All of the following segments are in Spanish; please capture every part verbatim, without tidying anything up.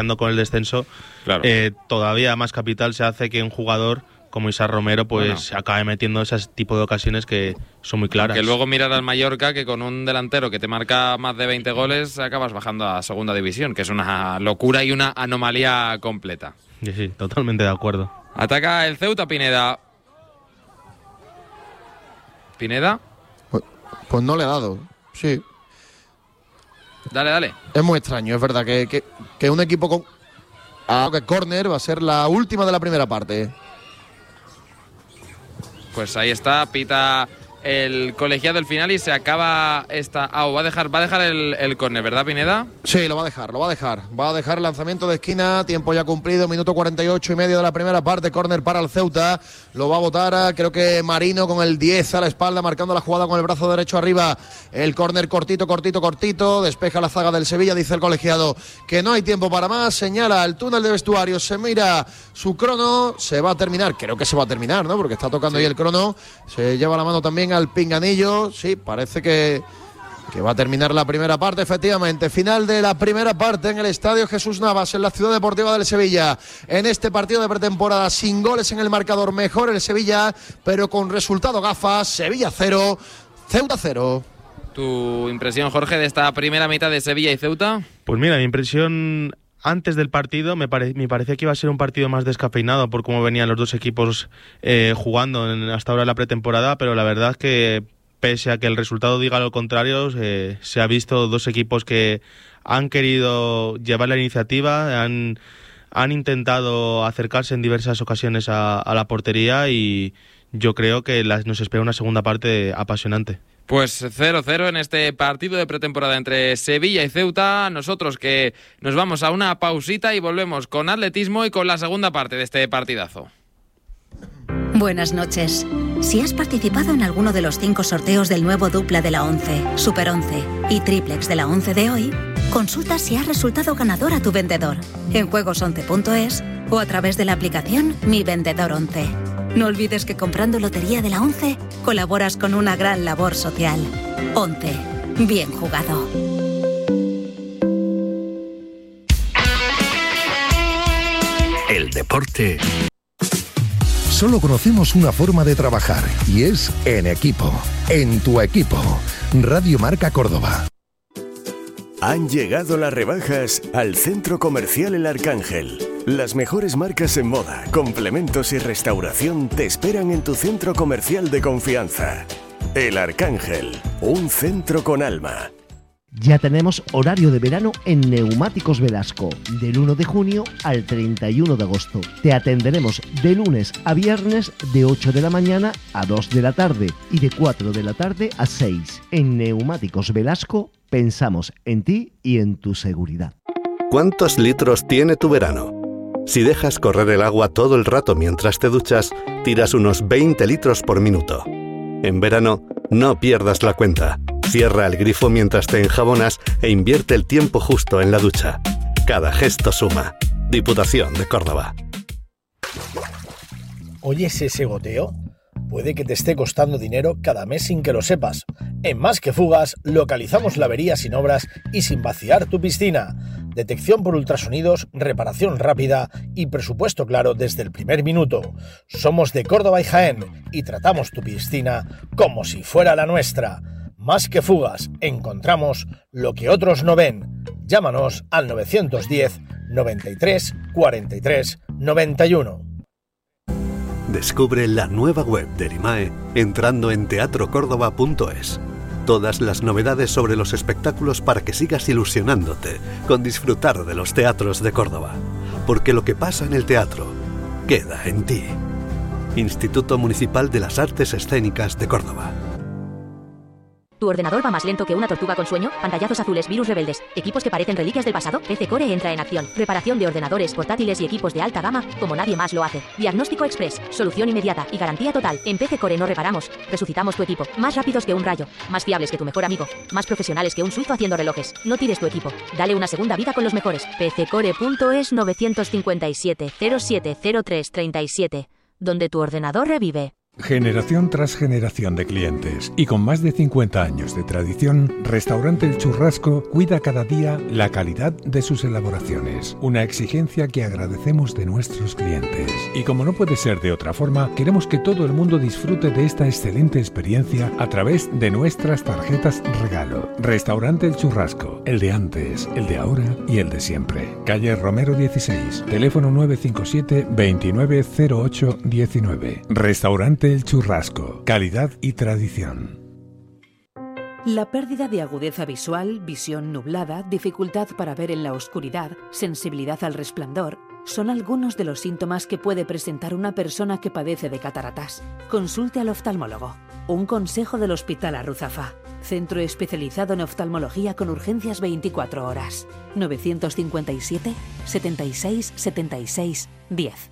con el descenso, claro. eh, todavía más capital se hace que un jugador como Isaac Romero pues bueno. se acabe metiendo ese tipo de ocasiones que son muy claras. Que luego mirar al Mallorca, que con un delantero que te marca más de veinte goles acabas bajando a segunda división, que es una locura y una anomalía completa. Sí, sí, totalmente de acuerdo. Ataca el Ceuta, Pineda. ¿Pineda? Pues, pues no le ha dado, sí. Dale, dale. Es muy extraño, es verdad que, que, que un equipo con... Ah, que córner va a ser la última de la primera parte. Pues ahí está, pita el colegiado del final y se acaba esta... Ah, va a dejar, va a dejar el, el córner, ¿verdad, Pineda? Sí, lo va a dejar, lo va a dejar. Va a dejar el lanzamiento de esquina, tiempo ya cumplido, minuto cuarenta y ocho y medio de la primera parte, córner para el Ceuta. Lo va a botar, creo que Marino con el diez a la espalda, marcando la jugada con el brazo derecho arriba. El córner cortito, cortito, cortito. Despeja la zaga del Sevilla, dice el colegiado que no hay tiempo para más. Señala el túnel de vestuarios, se mira su crono, se va a terminar. Creo que se va a terminar, ¿no? Porque está tocando sí. ahí el crono. Se lleva la mano también al pinganillo. Sí, parece que, que va a terminar la primera parte, efectivamente. Final de la primera parte en el Estadio Jesús Navas, en la Ciudad Deportiva del Sevilla. En este partido de pretemporada, sin goles en el marcador, mejor el Sevilla, pero con resultado gafas. Sevilla cero, Ceuta cero. ¿Tu impresión, Jorge, de esta primera mitad de Sevilla y Ceuta? Pues mira, mi impresión antes del partido me, pare, me parecía que iba a ser un partido más descafeinado por cómo venían los dos equipos eh, jugando en, hasta ahora en la pretemporada, pero la verdad es que pese a que el resultado diga lo contrario, eh, se ha visto dos equipos que han querido llevar la iniciativa, han, han intentado acercarse en diversas ocasiones a, a la portería y yo creo que las, nos espera una segunda parte apasionante. Pues cero cero en este partido de pretemporada entre Sevilla y Ceuta. Nosotros que nos vamos a una pausita y volvemos con atletismo y con la segunda parte de este partidazo. Buenas noches. Si has participado en alguno de los cinco sorteos del nuevo dupla de la once, Super once y triplex de la once de hoy, consulta si has resultado ganador a tu vendedor en juegos once punto es o a través de la aplicación Mi Vendedor once. No olvides que comprando Lotería de la once colaboras con una gran labor social. once. Bien jugado. El deporte. Solo conocemos una forma de trabajar y es en equipo. En tu equipo. Radio Marca Córdoba. Han llegado las rebajas al Centro Comercial El Arcángel. Las mejores marcas en moda, complementos y restauración te esperan en tu centro comercial de confianza. El Arcángel, un centro con alma. Ya tenemos horario de verano en Neumáticos Velasco, del uno de junio al treinta y uno de agosto. Te atenderemos de lunes a viernes de ocho de la mañana a dos de la tarde y de cuatro de la tarde a seis. En Neumáticos Velasco pensamos en ti y en tu seguridad. ¿Cuántos litros tiene tu verano? Si dejas correr el agua todo el rato mientras te duchas, tiras unos veinte litros por minuto. En verano, no pierdas la cuenta. Cierra el grifo mientras te enjabonas e invierte el tiempo justo en la ducha. Cada gesto suma. Diputación de Córdoba. ¿Oyes ese goteo? Puede que te esté costando dinero cada mes sin que lo sepas. En Más que Fugas, localizamos la avería sin obras y sin vaciar tu piscina. Detección por ultrasonidos, reparación rápida y presupuesto claro desde el primer minuto. Somos de Córdoba y Jaén y tratamos tu piscina como si fuera la nuestra. Más que Fugas, encontramos lo que otros no ven. Llámanos al nueve uno cero, noventa y tres, cuarenta y tres, noventa y uno. Descubre la nueva web de Erimae entrando en teatro córdoba punto es. Todas las novedades sobre los espectáculos para que sigas ilusionándote con disfrutar de los teatros de Córdoba. Porque lo que pasa en el teatro queda en ti. Instituto Municipal de las Artes Escénicas de Córdoba. ¿Tu ordenador va más lento que una tortuga con sueño? Pantallazos azules, virus rebeldes, equipos que parecen reliquias del pasado. P C Core entra en acción. Reparación de ordenadores, portátiles y equipos de alta gama como nadie más lo hace. Diagnóstico express, solución inmediata y garantía total. En P C Core no reparamos, resucitamos tu equipo. Más rápidos que un rayo, más fiables que tu mejor amigo, más profesionales que un suizo haciendo relojes. No tires tu equipo, dale una segunda vida con los mejores. P C Core punto es nueve cinco siete, cero siete cero tres tres siete, donde tu ordenador revive. Generación tras generación de clientes y con más de cincuenta años de tradición, Restaurante El Churrasco cuida cada día la calidad de sus elaboraciones, una exigencia que agradecemos de nuestros clientes. Y como no puede ser de otra forma, queremos que todo el mundo disfrute de esta excelente experiencia a través de nuestras tarjetas regalo. Restaurante El Churrasco, el de antes, el de ahora y el de siempre. Calle Romero dieciséis, teléfono nueve cinco siete, veintinueve cero ocho diecinueve. Restaurante El Churrasco, calidad y tradición. La pérdida de agudeza visual, visión nublada, dificultad para ver en la oscuridad, sensibilidad al resplandor, son algunos de los síntomas que puede presentar una persona que padece de cataratas. Consulte al oftalmólogo. Un consejo del Hospital Arruzafa. Centro especializado en oftalmología con urgencias veinticuatro horas. novecientos cincuenta y siete, setenta y seis, setenta y seis, diez.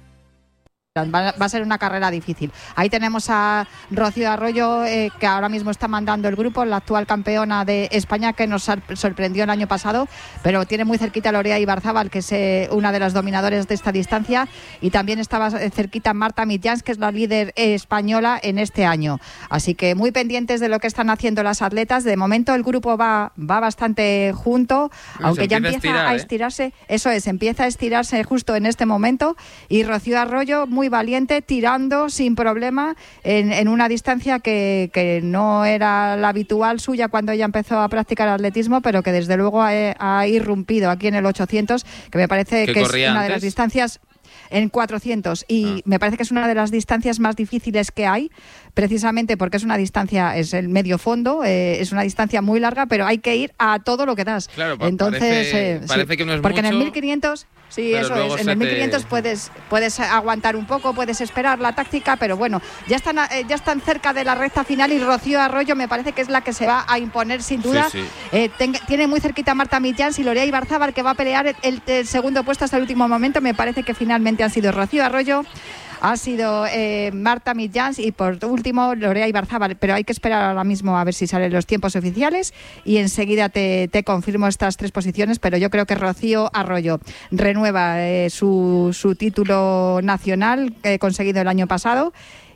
Va a ser una carrera difícil. Ahí tenemos a Rocío Arroyo, eh, que ahora mismo está mandando el grupo, la actual campeona de España, que nos sorprendió el año pasado, pero tiene muy cerquita a Lorea Ibarzábal, que es eh, una de las dominadoras de esta distancia, y también estaba cerquita Marta Mitjans, que es la líder eh, española en este año. Así que muy pendientes de lo que están haciendo las atletas. De momento el grupo va, va bastante junto, pues aunque ya empieza a, estirar, a estirarse. ¿eh? Eso es, empieza a estirarse justo en este momento, y Rocío Arroyo muy valiente, tirando sin problema en, en una distancia que, que no era la habitual suya cuando ella empezó a practicar atletismo, pero que desde luego ha, ha irrumpido aquí en el ochocientos, que me parece que es una antes? de las distancias en cuatrocientos, y ah. me parece que es una de las distancias más difíciles que hay, precisamente porque es una distancia, es el medio fondo, eh, es una distancia muy larga, pero hay que ir a todo lo que das. Claro, entonces parece, eh, parece sí, que no es porque mucho, en el mil quinientos sí, eso es, en el mil quinientos te... puedes puedes aguantar un poco, puedes esperar la táctica, pero bueno, ya están eh, ya están cerca de la recta final, y Rocío Arroyo me parece que es la que se va a imponer sin duda. Sí, sí. Eh, ten, tiene muy cerquita a Marta Mitjans y Lorea Ibarzábal, que va a pelear el, el, el segundo puesto hasta el último momento. Me parece que finalmente han sido Rocío Arroyo, ha sido eh, Marta Mitjans y por último Lorea Ibarzábal, pero hay que esperar ahora mismo a ver si salen los tiempos oficiales y enseguida te, te confirmo estas tres posiciones, pero yo creo que Rocío Arroyo renueva eh, su, su título nacional eh, conseguido el año pasado.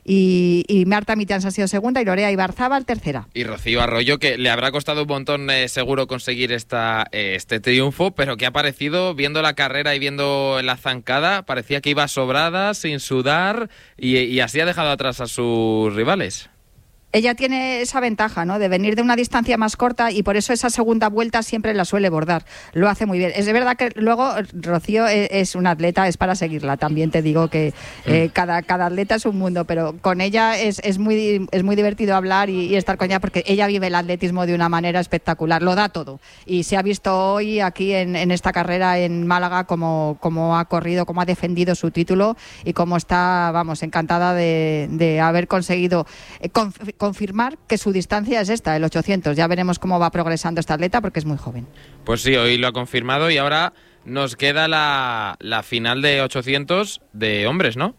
Y, y Marta Mitjans ha sido segunda y Lorea Ibarzábal tercera. Y Rocío Arroyo, que le habrá costado un montón eh, seguro conseguir esta, eh, este triunfo, pero que ha parecido, viendo la carrera y viendo la zancada, parecía que iba sobrada, sin sudar, y, y así ha dejado atrás a sus rivales. Ella tiene esa ventaja, ¿no?, de venir de una distancia más corta, y por eso esa segunda vuelta siempre la suele bordar. Lo hace muy bien. Es de verdad que luego Rocío es, es una atleta, es para seguirla. También te digo que eh, cada, cada atleta es un mundo, pero con ella es, es, muy, es muy divertido hablar y, y estar con ella, porque ella vive el atletismo de una manera espectacular. Lo da todo. Y se ha visto hoy aquí en, en esta carrera en Málaga cómo, cómo ha corrido, cómo ha defendido su título y cómo está, vamos, encantada de, de haber conseguido eh, conf, confirmar que su distancia es esta, el ochocientos. Ya veremos cómo va progresando esta atleta, porque es muy joven. Pues sí, hoy lo ha confirmado, y ahora nos queda la, la final de ochocientos de hombres, ¿no?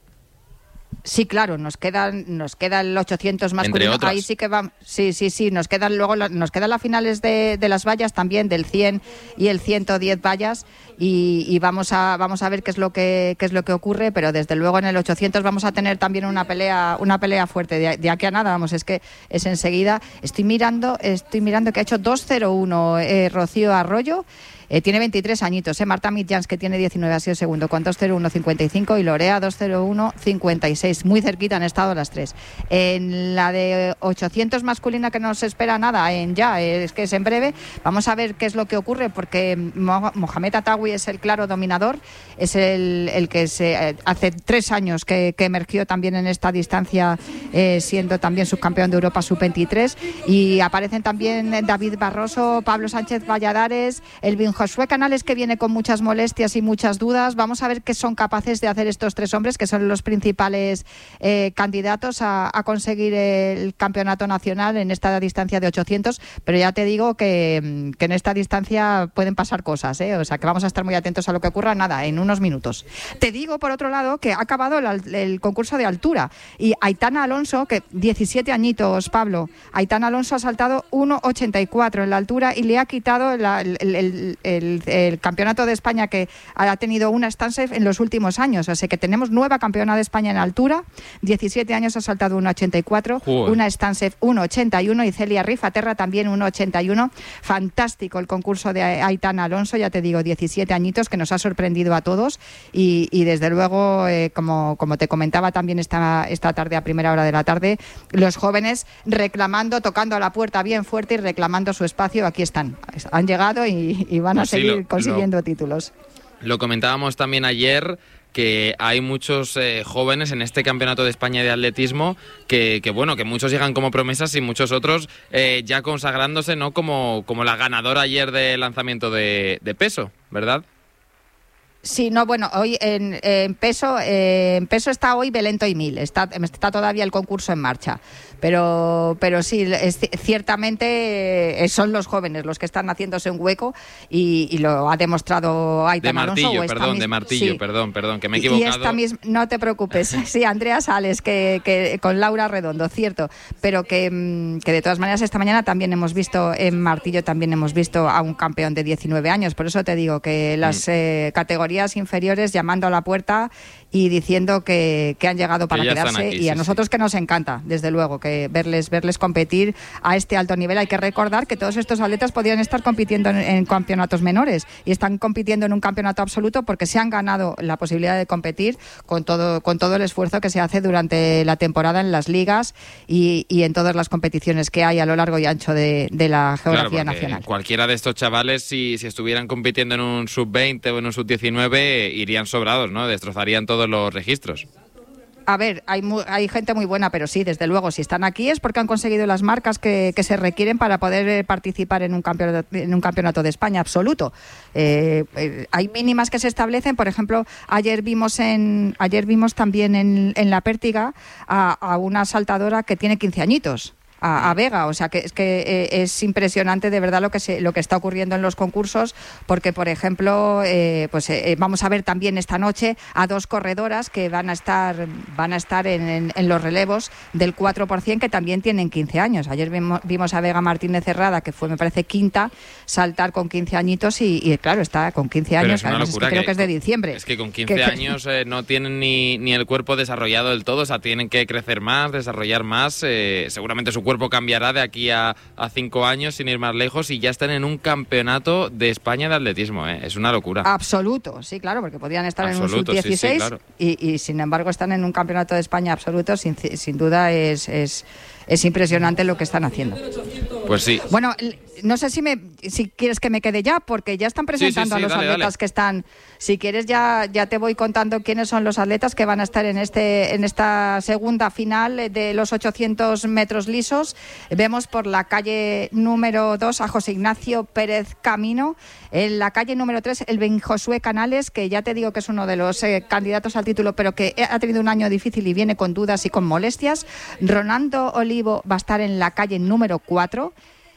Sí, claro, nos quedan nos queda el ochocientos masculino. Ahí sí que va, sí, sí, sí, nos quedan luego la, nos quedan las finales de, de las vallas también, del cien y el ciento diez vallas, y, y vamos a vamos a ver qué es lo que qué es lo que ocurre, pero desde luego en el ochocientos vamos a tener también una pelea una pelea fuerte de, de aquí a nada, vamos, es que es enseguida. Estoy mirando, estoy mirando que ha hecho dos cero uno eh, Rocío Arroyo. Eh, tiene veintitrés añitos, eh. Marta Mitjans, que tiene diecinueve, ha sido segundo con dos cero uno cincuenta y cinco, y Lorea dos cero uno cincuenta y seis. Muy cerquita han estado las tres. En la de ochocientos masculina, que no se espera nada en ya, eh, es que es en breve, vamos a ver qué es lo que ocurre, porque Mohamed Atawi es el claro dominador, es el, el que se, eh, hace tres años que, que emergió también en esta distancia, eh, siendo también subcampeón de Europa sub veintitrés, y aparecen también David Barroso, Pablo Sánchez Valladares, Elvin Josué Canales, que viene con muchas molestias y muchas dudas. Vamos a ver qué son capaces de hacer estos tres hombres, que son los principales eh, candidatos a, a conseguir el campeonato nacional en esta distancia de ochocientos, pero ya te digo que, que en esta distancia pueden pasar cosas, ¿eh? O sea, que vamos a estar muy atentos a lo que ocurra, nada, en unos minutos. Te digo, por otro lado, que ha acabado el, el concurso de altura, y Aitana Alonso, que diecisiete añitos, Pablo, Aitana Alonso ha saltado uno ochenta y cuatro en la altura, y le ha quitado la, el, el, el, el campeonato de España que ha tenido una Stansted en los últimos años. Así que tenemos nueva campeona de España en altura, diecisiete años, ha saltado uno ochenta y cuatro, Joder. Una Stansted uno ochenta y uno y Celia Rifaterra también uno ochenta y uno. Fantástico el concurso de Aitana Alonso, ya te digo, diecisiete añitos, que nos ha sorprendido a todos y, y desde luego, eh, como, como te comentaba también esta, esta tarde a primera hora de la tarde, los jóvenes reclamando, tocando a la puerta bien fuerte y reclamando su espacio. Aquí están, han llegado y, y van pues a seguir sí, lo, consiguiendo lo, títulos. Lo comentábamos también ayer, que hay muchos eh, jóvenes en este Campeonato de España de Atletismo que, que bueno, que muchos llegan como promesas y muchos otros eh, ya consagrándose, ¿no? Como, como la ganadora ayer de lanzamiento de, de peso, ¿verdad? Sí, no, bueno, hoy en, en peso eh, en peso está hoy Belén Toimil, está, está todavía el concurso en marcha, pero pero sí, es, ciertamente eh, son los jóvenes los que están haciéndose un hueco y, y lo ha demostrado Aitana Alonso. De martillo, perdón, de martillo, sí. perdón, perdón, que me he equivocado. Y esta misma, no te preocupes, sí, Andrea Sales, que, que con Laura Redondo, cierto, pero que, que de todas maneras esta mañana también hemos visto en martillo, también hemos visto a un campeón de diecinueve años, por eso te digo que las mm. eh, categorías inferiores llamando a la puerta y diciendo que, que han llegado para quedarse aquí, y a sí, nosotros sí. que nos encanta, desde luego, que verles verles competir a este alto nivel. Hay que recordar que todos estos atletas podrían estar compitiendo en, en campeonatos menores y están compitiendo en un campeonato absoluto porque se han ganado la posibilidad de competir con todo con todo el esfuerzo que se hace durante la temporada en las ligas y, y en todas las competiciones que hay a lo largo y ancho de, de la geografía claro, nacional. Cualquiera de estos chavales, si, si estuvieran compitiendo en un sub veinte o en un sub diecinueve, irían sobrados, ¿no? Destrozarían todos los registros. A ver, hay, muy, hay gente muy buena, pero sí, desde luego, si están aquí es porque han conseguido las marcas que, que se requieren para poder participar en un campeonato, en un campeonato de España absoluto. Eh, eh, hay mínimas que se establecen, por ejemplo, ayer vimos en ayer vimos también en, en la Pértiga a, a una saltadora que tiene quince añitos. A, a Vega, o sea que es que eh, es impresionante de verdad lo que se, lo que está ocurriendo en los concursos, porque por ejemplo eh, pues eh, vamos a ver también esta noche a dos corredoras que van a estar van a estar en, en, en los relevos del cuatro por ciento, que también tienen quince años. Ayer vimos, vimos a Vega Martínez Cerrada, que fue me parece quinta, saltar con quince añitos y, y claro, está con quince años, es además es que creo que, que es de diciembre. Es que con quince que, años eh, no tienen ni, ni el cuerpo desarrollado del todo, o sea, tienen que crecer más, desarrollar más, eh, seguramente su cuerpo cambiará de aquí a, a cinco años sin ir más lejos y ya están en un campeonato de España de atletismo, ¿eh? Es una locura. Absoluto, sí, claro, porque podían estar absoluto, en un sub dieciséis sí, sí, claro. y, y sin embargo están en un campeonato de España absoluto, sin, sin duda es, es, es impresionante lo que están haciendo. Pues sí. Bueno, no sé si me si quieres que me quede ya, porque ya están presentando sí, sí, sí, a los dale, atletas dale. que están. Si quieres ya ya te voy contando quiénes son los atletas que van a estar en este en esta segunda final de los ochocientos metros lisos. Vemos por la calle número dos a José Ignacio Pérez Camino, en la calle número tres el Ben Josué Canales, que ya te digo que es uno de los eh, candidatos al título, pero que ha tenido un año difícil y viene con dudas y con molestias. Ronaldo Olivo va a estar en la calle número cuatro.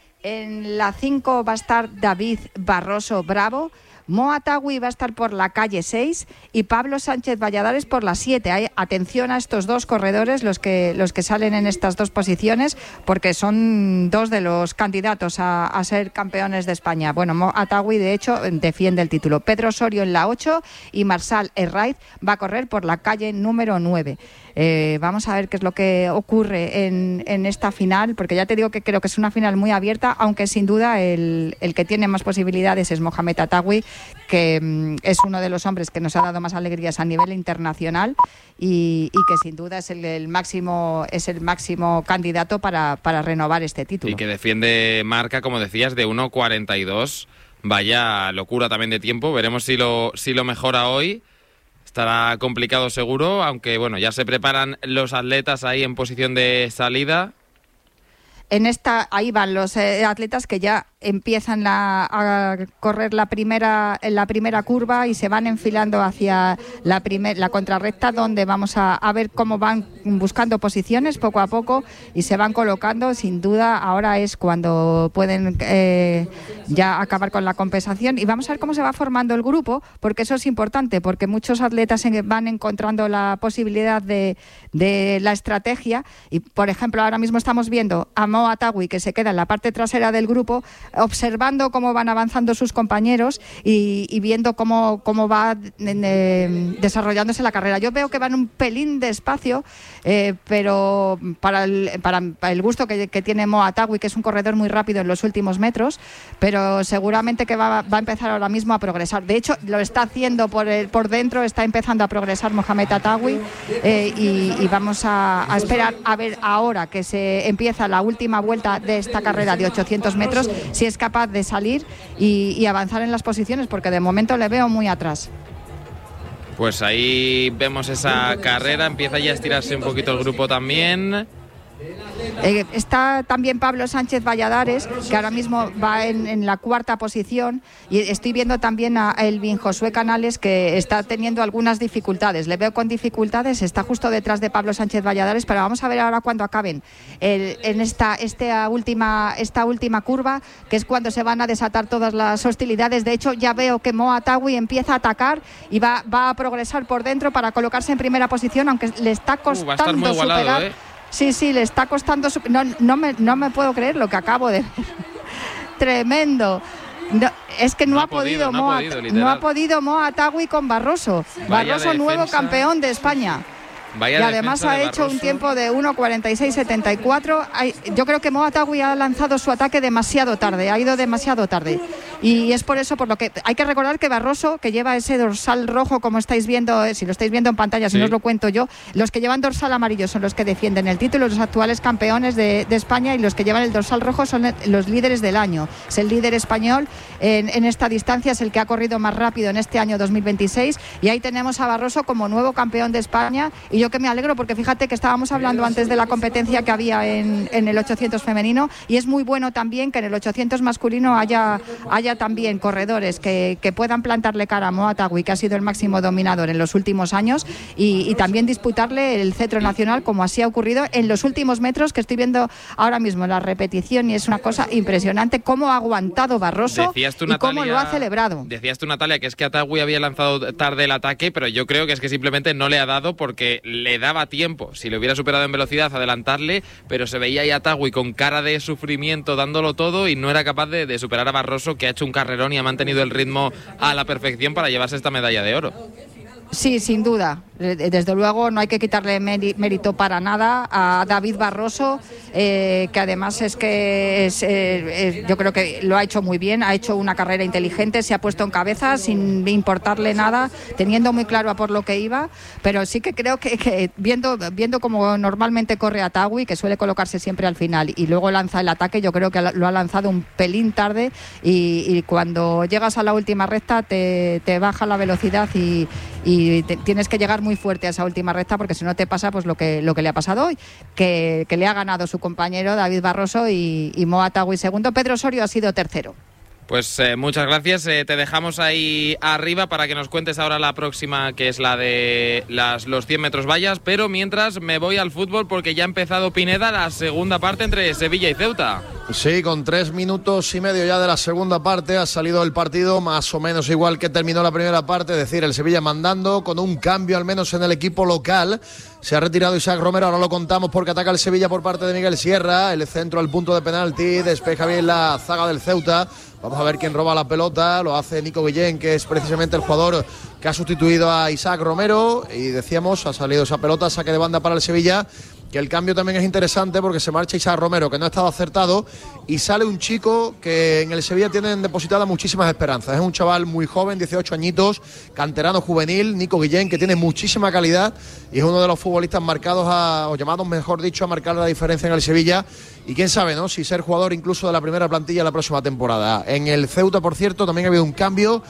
En la cinco va a estar David Barroso Bravo. Moa Tagui va a estar por la calle seis y Pablo Sánchez Valladares por la siete. Hay, atención a estos dos corredores, los que los que salen en estas dos posiciones, porque son dos de los candidatos a, a ser campeones de España. Bueno, Moa Tagui, de hecho, defiende el título. Pedro Osorio en la ocho y Marsal Herraiz va a correr por la calle número nueve. Eh, vamos a ver qué es lo que ocurre en, en esta final, porque ya te digo que creo que es una final muy abierta, aunque sin duda el, el que tiene más posibilidades es Mohamed Atagui, que mm, es uno de los hombres que nos ha dado más alegrías a nivel internacional y, y que sin duda es el, el máximo es el máximo candidato para, para renovar este título. Y que defiende marca, como decías, de uno cuarenta y dos. Vaya locura también de tiempo. Veremos si lo, si lo mejora hoy. Estará complicado seguro, aunque bueno, ya se preparan los atletas ahí en posición de salida. En esta, ahí van los eh, atletas que ya empiezan la, a correr la primera la primera curva y se van enfilando hacia la primer, la contrarrecta, donde vamos a, a ver cómo van buscando posiciones poco a poco y se van colocando. Sin duda ahora es cuando pueden eh, ya acabar con la compensación y vamos a ver cómo se va formando el grupo, porque eso es importante, porque muchos atletas van encontrando la posibilidad de, de la estrategia y por ejemplo ahora mismo estamos viendo a Moa Tagui, que se queda en la parte trasera del grupo, observando cómo van avanzando sus compañeros y, y viendo cómo, cómo va eh, desarrollándose la carrera. Yo veo que van un pelín despacio, eh, pero para el, para, para el gusto que, que tiene Mo Atawi, que es un corredor muy rápido en los últimos metros, pero seguramente que va, va a empezar ahora mismo a progresar. De hecho, lo está haciendo por, el, por dentro, está empezando a progresar Mohamed Atawi, eh, y, y vamos a, a esperar a ver ahora que se empieza la última vuelta de esta carrera de ochocientos metros, si es capaz de salir y, y avanzar en las posiciones, porque de momento le veo muy atrás. Pues ahí vemos esa carrera, empieza ya a estirarse un poquito el grupo también. Eh, está también Pablo Sánchez Valladares, que ahora mismo va en, en la cuarta posición, y estoy viendo también a Elvin Josué Canales, que está teniendo algunas dificultades. Le veo con dificultades, está justo detrás de Pablo Sánchez Valladares, pero vamos a ver ahora cuando acaben el, en esta, esta, última, esta última curva, que es cuando se van a desatar todas las hostilidades. De hecho, ya veo que Mo Atawi empieza a atacar y va, va a progresar por dentro para colocarse en primera posición, aunque le está costando uh, va a estar muy igualado, superar... ¿eh? Sí, sí, le está costando... No, no, me, no me puedo creer lo que acabo de ver. Tremendo. No, es que no, no ha podido, podido, no, Mo, ha podido no ha podido Mo Atawi con Barroso. Vaya Barroso, nuevo campeón de España. Vaya y además ha hecho un tiempo de uno cuarenta y seis setenta y cuatro. Yo creo que Mo Atawi ha lanzado su ataque demasiado tarde, ha ido demasiado tarde. Y es por eso por lo que hay que recordar que Barroso, que lleva ese dorsal rojo, como estáis viendo, eh, si lo estáis viendo en pantalla, si sí. no os lo cuento yo, los que llevan dorsal amarillo son los que defienden el título, los actuales campeones de, de España, y los que llevan el dorsal rojo son los líderes del año. Es el líder español en, en esta distancia, es el que ha corrido más rápido en este año dos mil veintiséis, y ahí tenemos a Barroso como nuevo campeón de España. Y yo que me alegro, porque fíjate que estábamos hablando antes de la competencia que había en, en el ochocientos femenino, y es muy bueno también que en el ochocientos masculino haya, haya también corredores que, que puedan plantarle cara a Mo Atawi, que ha sido el máximo dominador en los últimos años, y, y también disputarle el cetro nacional, como así ha ocurrido en los últimos metros, que estoy viendo ahora mismo la repetición, y es una cosa impresionante cómo ha aguantado Barroso tú, y Natalia, cómo lo ha celebrado. Decías tú, Natalia, que es que Atawi había lanzado tarde el ataque, pero yo creo que es que simplemente no le ha dado porque le daba tiempo. Si le hubiera superado en velocidad, adelantarle, pero se veía ahí Atawi con cara de sufrimiento dándolo todo y no era capaz de, de superar a Barroso, que ha hecho un carrerón y ha mantenido el ritmo a la perfección para llevarse esta medalla de oro. Sí, sin duda. Desde luego no hay que quitarle mérito para nada a David Barroso, eh, que además es que es, eh, es, yo creo que lo ha hecho muy bien, ha hecho una carrera inteligente, se ha puesto en cabeza sin importarle nada, teniendo muy claro a por lo que iba, pero sí que creo que, que viendo, viendo como normalmente corre Atawi, que suele colocarse siempre al final y luego lanza el ataque, yo creo que lo ha lanzado un pelín tarde, y, y cuando llegas a la última recta te, te baja la velocidad y, y te, tienes que llegar muy fuerte a esa última recta, porque si no te pasa pues lo que lo que le ha pasado hoy, que, que le ha ganado su compañero David Barroso y, y Mo Atawi segundo. Pedro Osorio ha sido tercero. Pues eh, muchas gracias, eh, te dejamos ahí arriba para que nos cuentes ahora la próxima, que es la de las, los cien metros vallas, pero mientras me voy al fútbol porque ya ha empezado, Pineda, la segunda parte entre Sevilla y Ceuta. Sí, con tres minutos y medio ya de la segunda parte ha salido el partido más o menos igual que terminó la primera parte, es decir, el Sevilla mandando con un cambio al menos en el equipo local. Se ha retirado Isaac Romero, ahora lo contamos porque ataca el Sevilla por parte de Miguel Sierra, el centro al punto de penalti, despeja bien la zaga del Ceuta. Vamos a ver quién roba la pelota, lo hace Nico Guillén, que es precisamente el jugador que ha sustituido a Isaac Romero, y decíamos, ha salido esa pelota, saque de banda para el Sevilla, que el cambio también es interesante porque se marcha Isaac Romero, que no ha estado acertado, y sale un chico que en el Sevilla tienen depositadas muchísimas esperanzas. Es un chaval muy joven, dieciocho añitos, canterano juvenil, Nico Guillén, que tiene muchísima calidad y es uno de los futbolistas marcados, a, o llamados, mejor dicho, a marcar la diferencia en el Sevilla. Y quién sabe, ¿no?, si ser jugador incluso de la primera plantilla la próxima temporada. En el Ceuta, por cierto, también ha habido un cambio.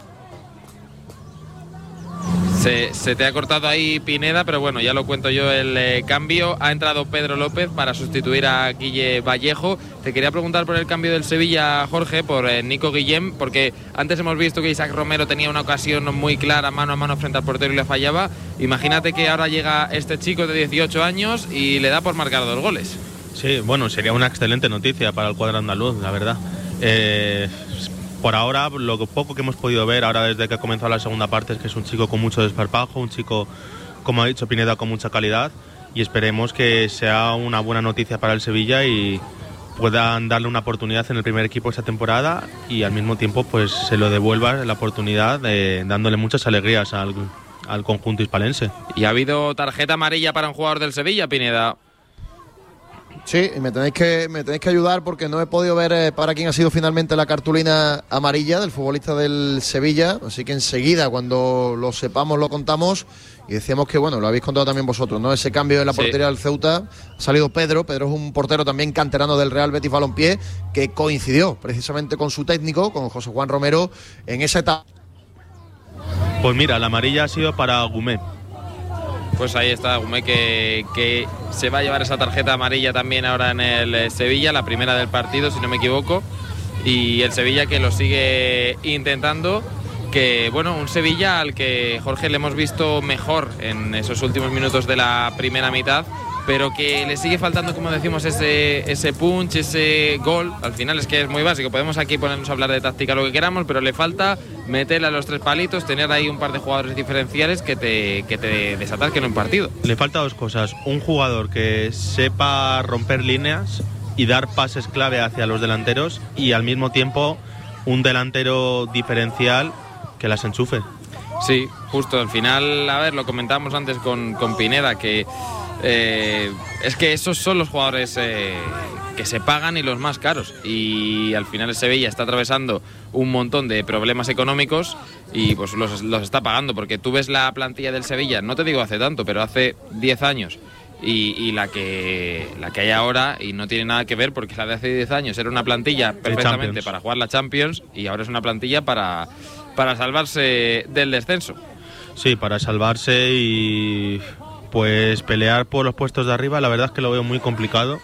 Se, se te ha cortado ahí, Pineda, pero bueno, ya lo cuento yo el eh, cambio. Ha entrado Pedro López para sustituir a Guille Vallejo. Te quería preguntar por el cambio del Sevilla, Jorge, por eh, Nico Guillén, porque antes hemos visto que Isaac Romero tenía una ocasión muy clara mano a mano frente al portero y le fallaba. Imagínate que ahora llega este chico de dieciocho años y le da por marcar dos goles. Sí, bueno, sería una excelente noticia para el cuadro andaluz, la verdad. Eh, por ahora, lo poco que hemos podido ver ahora desde que ha comenzado la segunda parte es que es un chico con mucho desparpajo, un chico, como ha dicho Pineda, con mucha calidad, y esperemos que sea una buena noticia para el Sevilla y, puedan darle una oportunidad en el primer equipo esta temporada y al mismo tiempo pues se lo devuelva la oportunidad de, dándole muchas alegrías al, al conjunto hispalense. ¿Y ha habido tarjeta amarilla para un jugador del Sevilla, Pineda? Sí, y me tenéis que me tenéis que ayudar porque no he podido ver eh, para quién ha sido finalmente la cartulina amarilla del futbolista del Sevilla, así que enseguida cuando lo sepamos lo contamos. Y decíamos que, bueno, lo habéis contado también vosotros, ¿no? Ese cambio en la portería sí. del Ceuta, ha salido Pedro, Pedro es un portero también canterano del Real Betis Balompié, que coincidió precisamente con su técnico, con José Juan Romero, en esa etapa. Pues mira, la amarilla ha sido para Gumé. Pues ahí está Gumé, que, que se va a llevar esa tarjeta amarilla también ahora en el Sevilla, la primera del partido, si no me equivoco, y el Sevilla que lo sigue intentando. Que bueno, un Sevilla al que Jorge le hemos visto mejor en esos últimos minutos de la primera mitad, pero que le sigue faltando, como decimos, ese, ese punch, ese gol. Al final es que es muy básico, podemos aquí ponernos a hablar de táctica lo que queramos, pero le falta meterle a los tres palitos, tener ahí un par de jugadores diferenciales que te, que te desataquen un partido. Le falta dos cosas, un jugador que sepa romper líneas y dar pases clave hacia los delanteros, y al mismo tiempo un delantero diferencial que las enchufe. Sí, justo, al final, a ver, lo comentábamos antes con, con Pineda, que eh, es que esos son los jugadores eh, que se pagan y los más caros, y al final el Sevilla está atravesando un montón de problemas económicos y pues los, los está pagando, porque tú ves la plantilla del Sevilla, no te digo hace tanto, pero hace diez años, y, y la que la que hay ahora, y no tiene nada que ver, porque la de hace diez años era una plantilla perfectamente para jugar la Champions, y ahora es una plantilla para para salvarse del descenso. Sí, para salvarse y pues pelear por los puestos de arriba, la verdad es que lo veo muy complicado,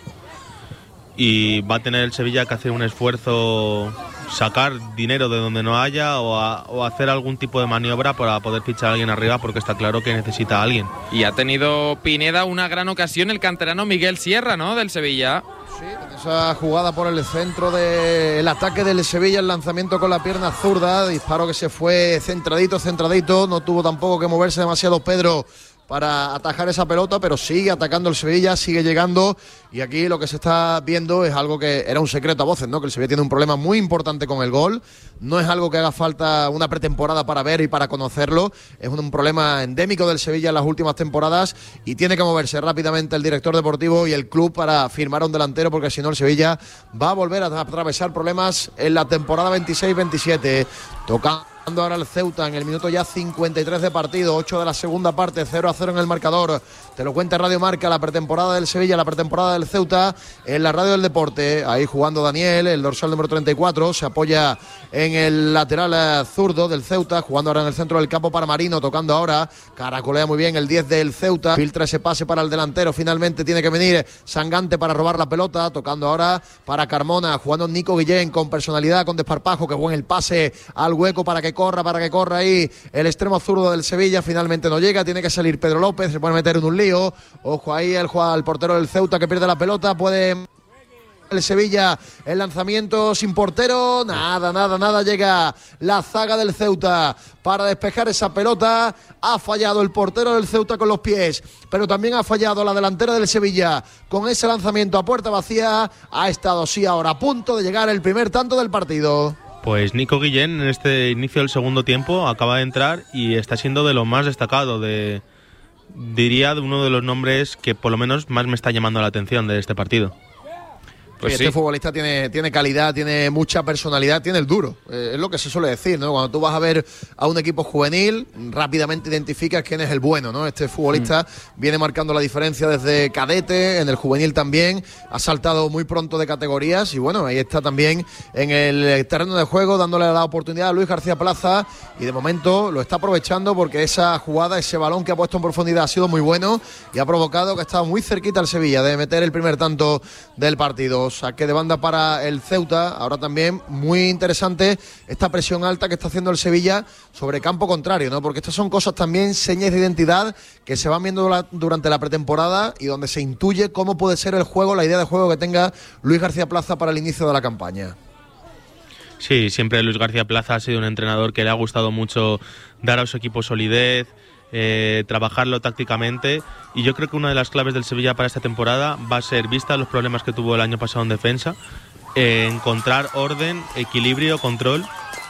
y va a tener el Sevilla que hacer un esfuerzo, sacar dinero de donde no haya, o, a, o hacer algún tipo de maniobra para poder fichar a alguien arriba, porque está claro que necesita a alguien. Y ha tenido Pineda una gran ocasión el canterano Miguel Sierra, ¿no?, del Sevilla. Sí, esa jugada por el centro del ataque del Sevilla, el lanzamiento con la pierna zurda, disparo que se fue centradito, centradito, no tuvo tampoco que moverse demasiado Pedro para atajar esa pelota, pero sigue atacando el Sevilla, sigue llegando, y aquí lo que se está viendo es algo que era un secreto a voces, ¿no? Que el Sevilla tiene un problema muy importante con el gol, no es algo que haga falta una pretemporada para ver y para conocerlo, es un problema endémico del Sevilla en las últimas temporadas, y tiene que moverse rápidamente el director deportivo y el club para firmar a un delantero, porque si no el Sevilla va a volver a atravesar problemas en la temporada veintiséis veintisiete. Toca ahora el Ceuta en el minuto ya cincuenta y tres de partido, ocho de la segunda parte, cero a cero en el marcador. Te lo cuenta Radio Marca, la pretemporada del Sevilla, la pretemporada del Ceuta, en la radio del deporte. Ahí jugando Daniel, el dorsal número treinta y cuatro, se apoya en el lateral zurdo del Ceuta, jugando ahora en el centro del campo para Marino, tocando ahora, caracolea muy bien el diez del Ceuta, filtra ese pase para el delantero, finalmente tiene que venir Sangante para robar la pelota, tocando ahora para Carmona, jugando Nico Guillén con personalidad, con desparpajo, que buen el pase al hueco para que corra, para que corra ahí el extremo zurdo del Sevilla, finalmente no llega, tiene que salir Pedro López, se puede meter en un lío, ojo ahí el, el portero del Ceuta que pierde la pelota, puede el Sevilla, el lanzamiento sin portero, nada, nada, nada, llega la zaga del Ceuta para despejar esa pelota, ha fallado el portero del Ceuta con los pies, pero también ha fallado la delantera del Sevilla con ese lanzamiento a puerta vacía, ha estado sí ahora a punto de llegar el primer tanto del partido. Pues Nico Guillén en este inicio del segundo tiempo acaba de entrar y está siendo de lo más destacado, de diría de uno de los nombres que por lo menos más me está llamando la atención de este partido. Pues este sí. futbolista tiene, tiene calidad, tiene mucha personalidad, tiene el duro. Eh, es lo que se suele decir, ¿no? Cuando tú vas a ver a un equipo juvenil, rápidamente identificas quién es el bueno, ¿no? Este futbolista mm. viene marcando la diferencia desde cadete, en el juvenil también, ha saltado muy pronto de categorías y bueno, ahí está también en el terreno de juego, dándole la oportunidad a Luis García Plaza y de momento lo está aprovechando porque esa jugada, ese balón que ha puesto en profundidad ha sido muy bueno y ha provocado que ha estado muy cerquita el Sevilla de meter el primer tanto del partido. Saque de banda para el Ceuta, ahora también muy interesante esta presión alta que está haciendo el Sevilla sobre campo contrario, ¿no? Porque estas son cosas también, señas de identidad que se van viendo la, durante la pretemporada y donde se intuye cómo puede ser el juego, la idea de juego que tenga Luis García Plaza para el inicio de la campaña. Sí, siempre Luis García Plaza ha sido un entrenador que le ha gustado mucho dar a su equipo solidez, eh, trabajarlo tácticamente, y yo creo que una de las claves del Sevilla para esta temporada va a ser, vista los problemas que tuvo el año pasado en defensa, eh, encontrar orden, equilibrio, control,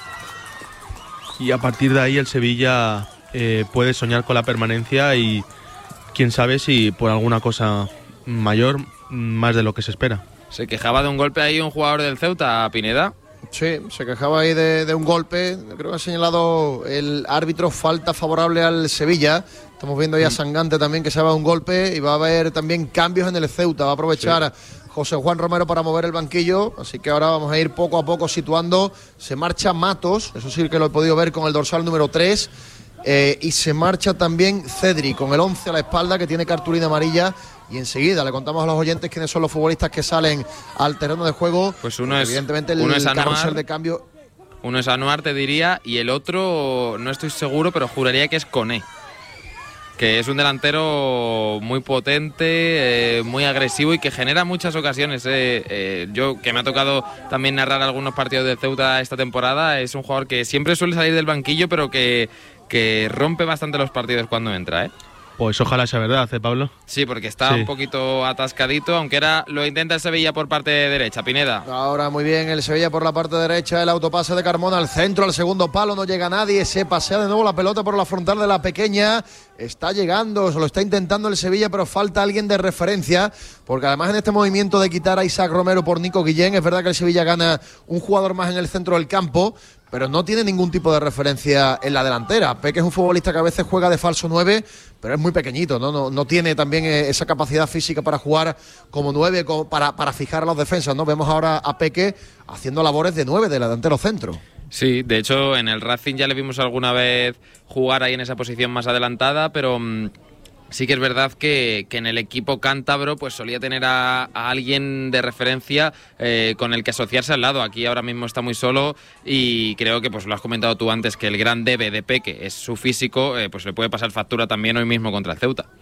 y a partir de ahí el Sevilla eh, puede soñar con la permanencia y quién sabe si por alguna cosa mayor, más de lo que se espera. Se quejaba de un golpe ahí un jugador del Ceuta, Pineda. Sí, se quejaba ahí de, de un golpe. Creo que ha señalado el árbitro falta favorable al Sevilla. Estamos viendo ahí a Sangante también que se va a un golpe, y va a haber también cambios en el Ceuta. Va a aprovechar sí. José Juan Romero para mover el banquillo, así que ahora vamos a ir poco a poco situando. Se marcha Matos, eso sí que lo he podido ver con el dorsal número tres. Eh, y se marcha también Cedri con el once a la espalda, que tiene cartulina amarilla, y enseguida le contamos a los oyentes quiénes son los futbolistas que salen al terreno de juego. Pues uno es evidentemente el, uno es el carrusel Anuar, de cambio. Uno es Anuar, te diría, y el otro no estoy seguro, pero juraría que es Koné, que es un delantero muy potente, eh, muy agresivo y que genera muchas ocasiones. Eh. Eh, yo, que me ha tocado también narrar algunos partidos de Ceuta esta temporada, es un jugador que siempre suele salir del banquillo, pero que que rompe bastante los partidos cuando entra, ¿eh? Pues ojalá sea verdad, ¿eh, Pablo? Sí, porque está sí. un poquito atascadito, aunque era lo intenta el Sevilla por parte derecha, Pineda. Ahora muy bien el Sevilla por la parte derecha, el autopase de Carmona al centro, al segundo palo, no llega nadie, se pasea de nuevo la pelota por la frontal de la pequeña, está llegando, se lo está intentando el Sevilla, pero falta alguien de referencia, porque además en este movimiento de quitar a Isaac Romero por Nico Guillén, es verdad que el Sevilla gana un jugador más en el centro del campo, pero no tiene ningún tipo de referencia en la delantera. Peque es un futbolista que a veces juega de falso nueve, pero es muy pequeñito, ¿no? No, no tiene también esa capacidad física para jugar como nueve, como para, para fijar a los defensas, ¿no? Vemos ahora a Peque haciendo labores de nueve, de delantero centro. Sí, de hecho en el Racing ya le vimos alguna vez jugar ahí en esa posición más adelantada, pero mmm, sí que es verdad que, que en el equipo cántabro pues solía tener a, a alguien de referencia eh, con el que asociarse al lado. Aquí ahora mismo está muy solo y creo que, pues lo has comentado tú antes, que el gran debe de Peque es su físico, eh, pues le puede pasar factura también hoy mismo contra el Ceuta.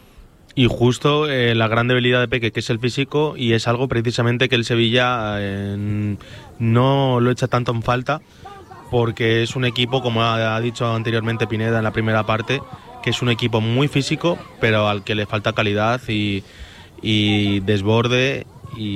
Y justo eh, la gran debilidad de Peque, que es el físico, y es algo precisamente que el Sevilla eh, no lo echa tanto en falta, porque es un equipo, como ha, ha dicho anteriormente Pineda en la primera parte, que es un equipo muy físico, pero al que le falta calidad y, y desborde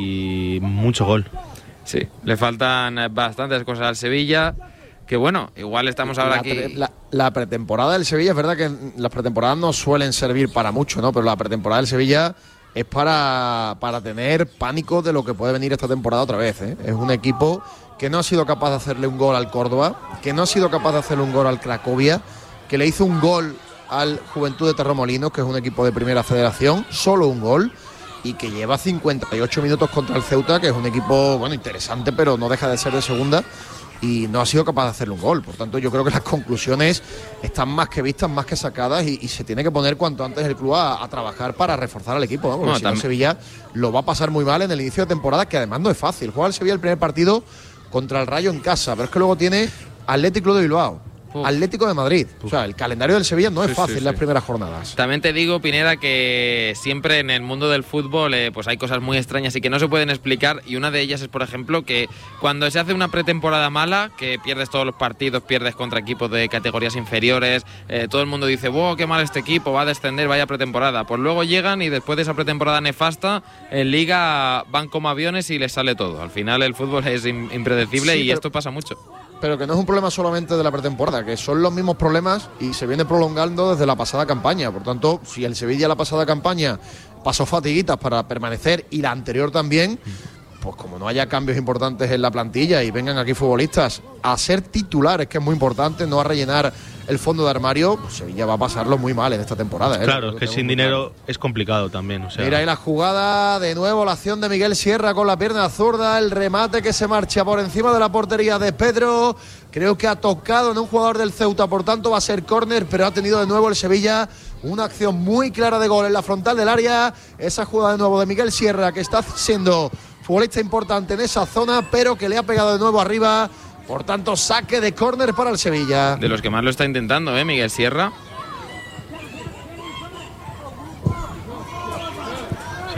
y mucho gol. Sí, le faltan bastantes cosas al Sevilla, que bueno, igual estamos ahora la, aquí... La, la pretemporada del Sevilla, es verdad que las pretemporadas no suelen servir para mucho, ¿no? Pero la pretemporada del Sevilla es para, para tener pánico de lo que puede venir esta temporada otra vez, ¿eh? Es un equipo que no ha sido capaz de hacerle un gol al Córdoba, que no ha sido capaz de hacerle un gol al Cracovia, que le hizo un gol al Juventud de Torremolinos, que es un equipo de primera federación, solo un gol, y que lleva cincuenta y ocho minutos contra el Ceuta, que es un equipo, bueno, interesante, pero no deja de ser de segunda, y no ha sido capaz de hacerle un gol. Por tanto, yo creo que las conclusiones están más que vistas, más que sacadas, y, y se tiene que poner cuanto antes el club a, a trabajar para reforzar al equipo, ¿no? Porque no, si no, el Sevilla lo va a pasar muy mal en el inicio de temporada, que además no es fácil. Juega el Sevilla el primer partido contra el Rayo en casa, pero es que luego tiene Athletic Club de Bilbao, Uf. Atlético de Madrid. Uf. O sea, el calendario del Sevilla no es sí, fácil sí, sí. las primeras jornadas. También te digo, Pineda, que siempre en el mundo del fútbol eh, pues hay cosas muy extrañas y que no se pueden explicar, y una de ellas es, por ejemplo, que cuando se hace una pretemporada mala, que pierdes todos los partidos, pierdes contra equipos de categorías inferiores, eh, todo el mundo dice, wow, qué mal este equipo, va a descender, vaya pretemporada. Pues luego llegan y después de esa pretemporada nefasta, en Liga van como aviones y les sale todo. Al final el fútbol es impredecible sí, y pero... esto pasa mucho. Pero que no es un problema solamente de la pretemporada, que son los mismos problemas y se viene prolongando desde la pasada campaña. Por tanto, si el Sevilla la pasada campaña pasó fatiguitas para permanecer y la anterior también, pues como no haya cambios importantes en la plantilla y vengan aquí futbolistas a ser titulares, que es muy importante, no a rellenar el fondo de armario, pues Sevilla va a pasarlo muy mal en esta temporada. ¿eh? Claro, es que sin dinero claro. es complicado también. O sea. Mira ahí la jugada, de nuevo la acción de Miguel Sierra con la pierna zurda, el remate que se marcha por encima de la portería de Pedro. Creo que ha tocado en un jugador del Ceuta, por tanto va a ser córner, pero ha tenido de nuevo el Sevilla una acción muy clara de gol en la frontal del área. Esa jugada de nuevo de Miguel Sierra, que está siendo futbolista importante en esa zona, pero que le ha pegado de nuevo arriba. Por tanto, saque de córner para el Sevilla. De los que más lo está intentando, ¿eh? Miguel Sierra.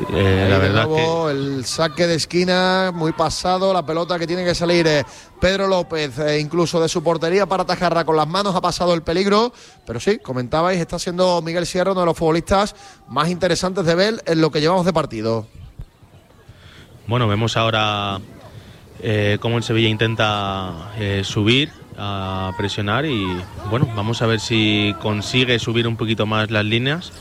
eh, la verdad nuevo, que el saque de esquina muy pasado, la pelota que tiene que salir eh, Pedro López, eh, incluso de su portería para atajarla con las manos, ha pasado el peligro, pero sí, comentabais, está siendo Miguel Sierra uno de los futbolistas más interesantes de ver en lo que llevamos de partido. Bueno, vemos ahora eh, cómo el Sevilla intenta eh, subir, a presionar y bueno, vamos a ver si consigue subir un poquito más las líneas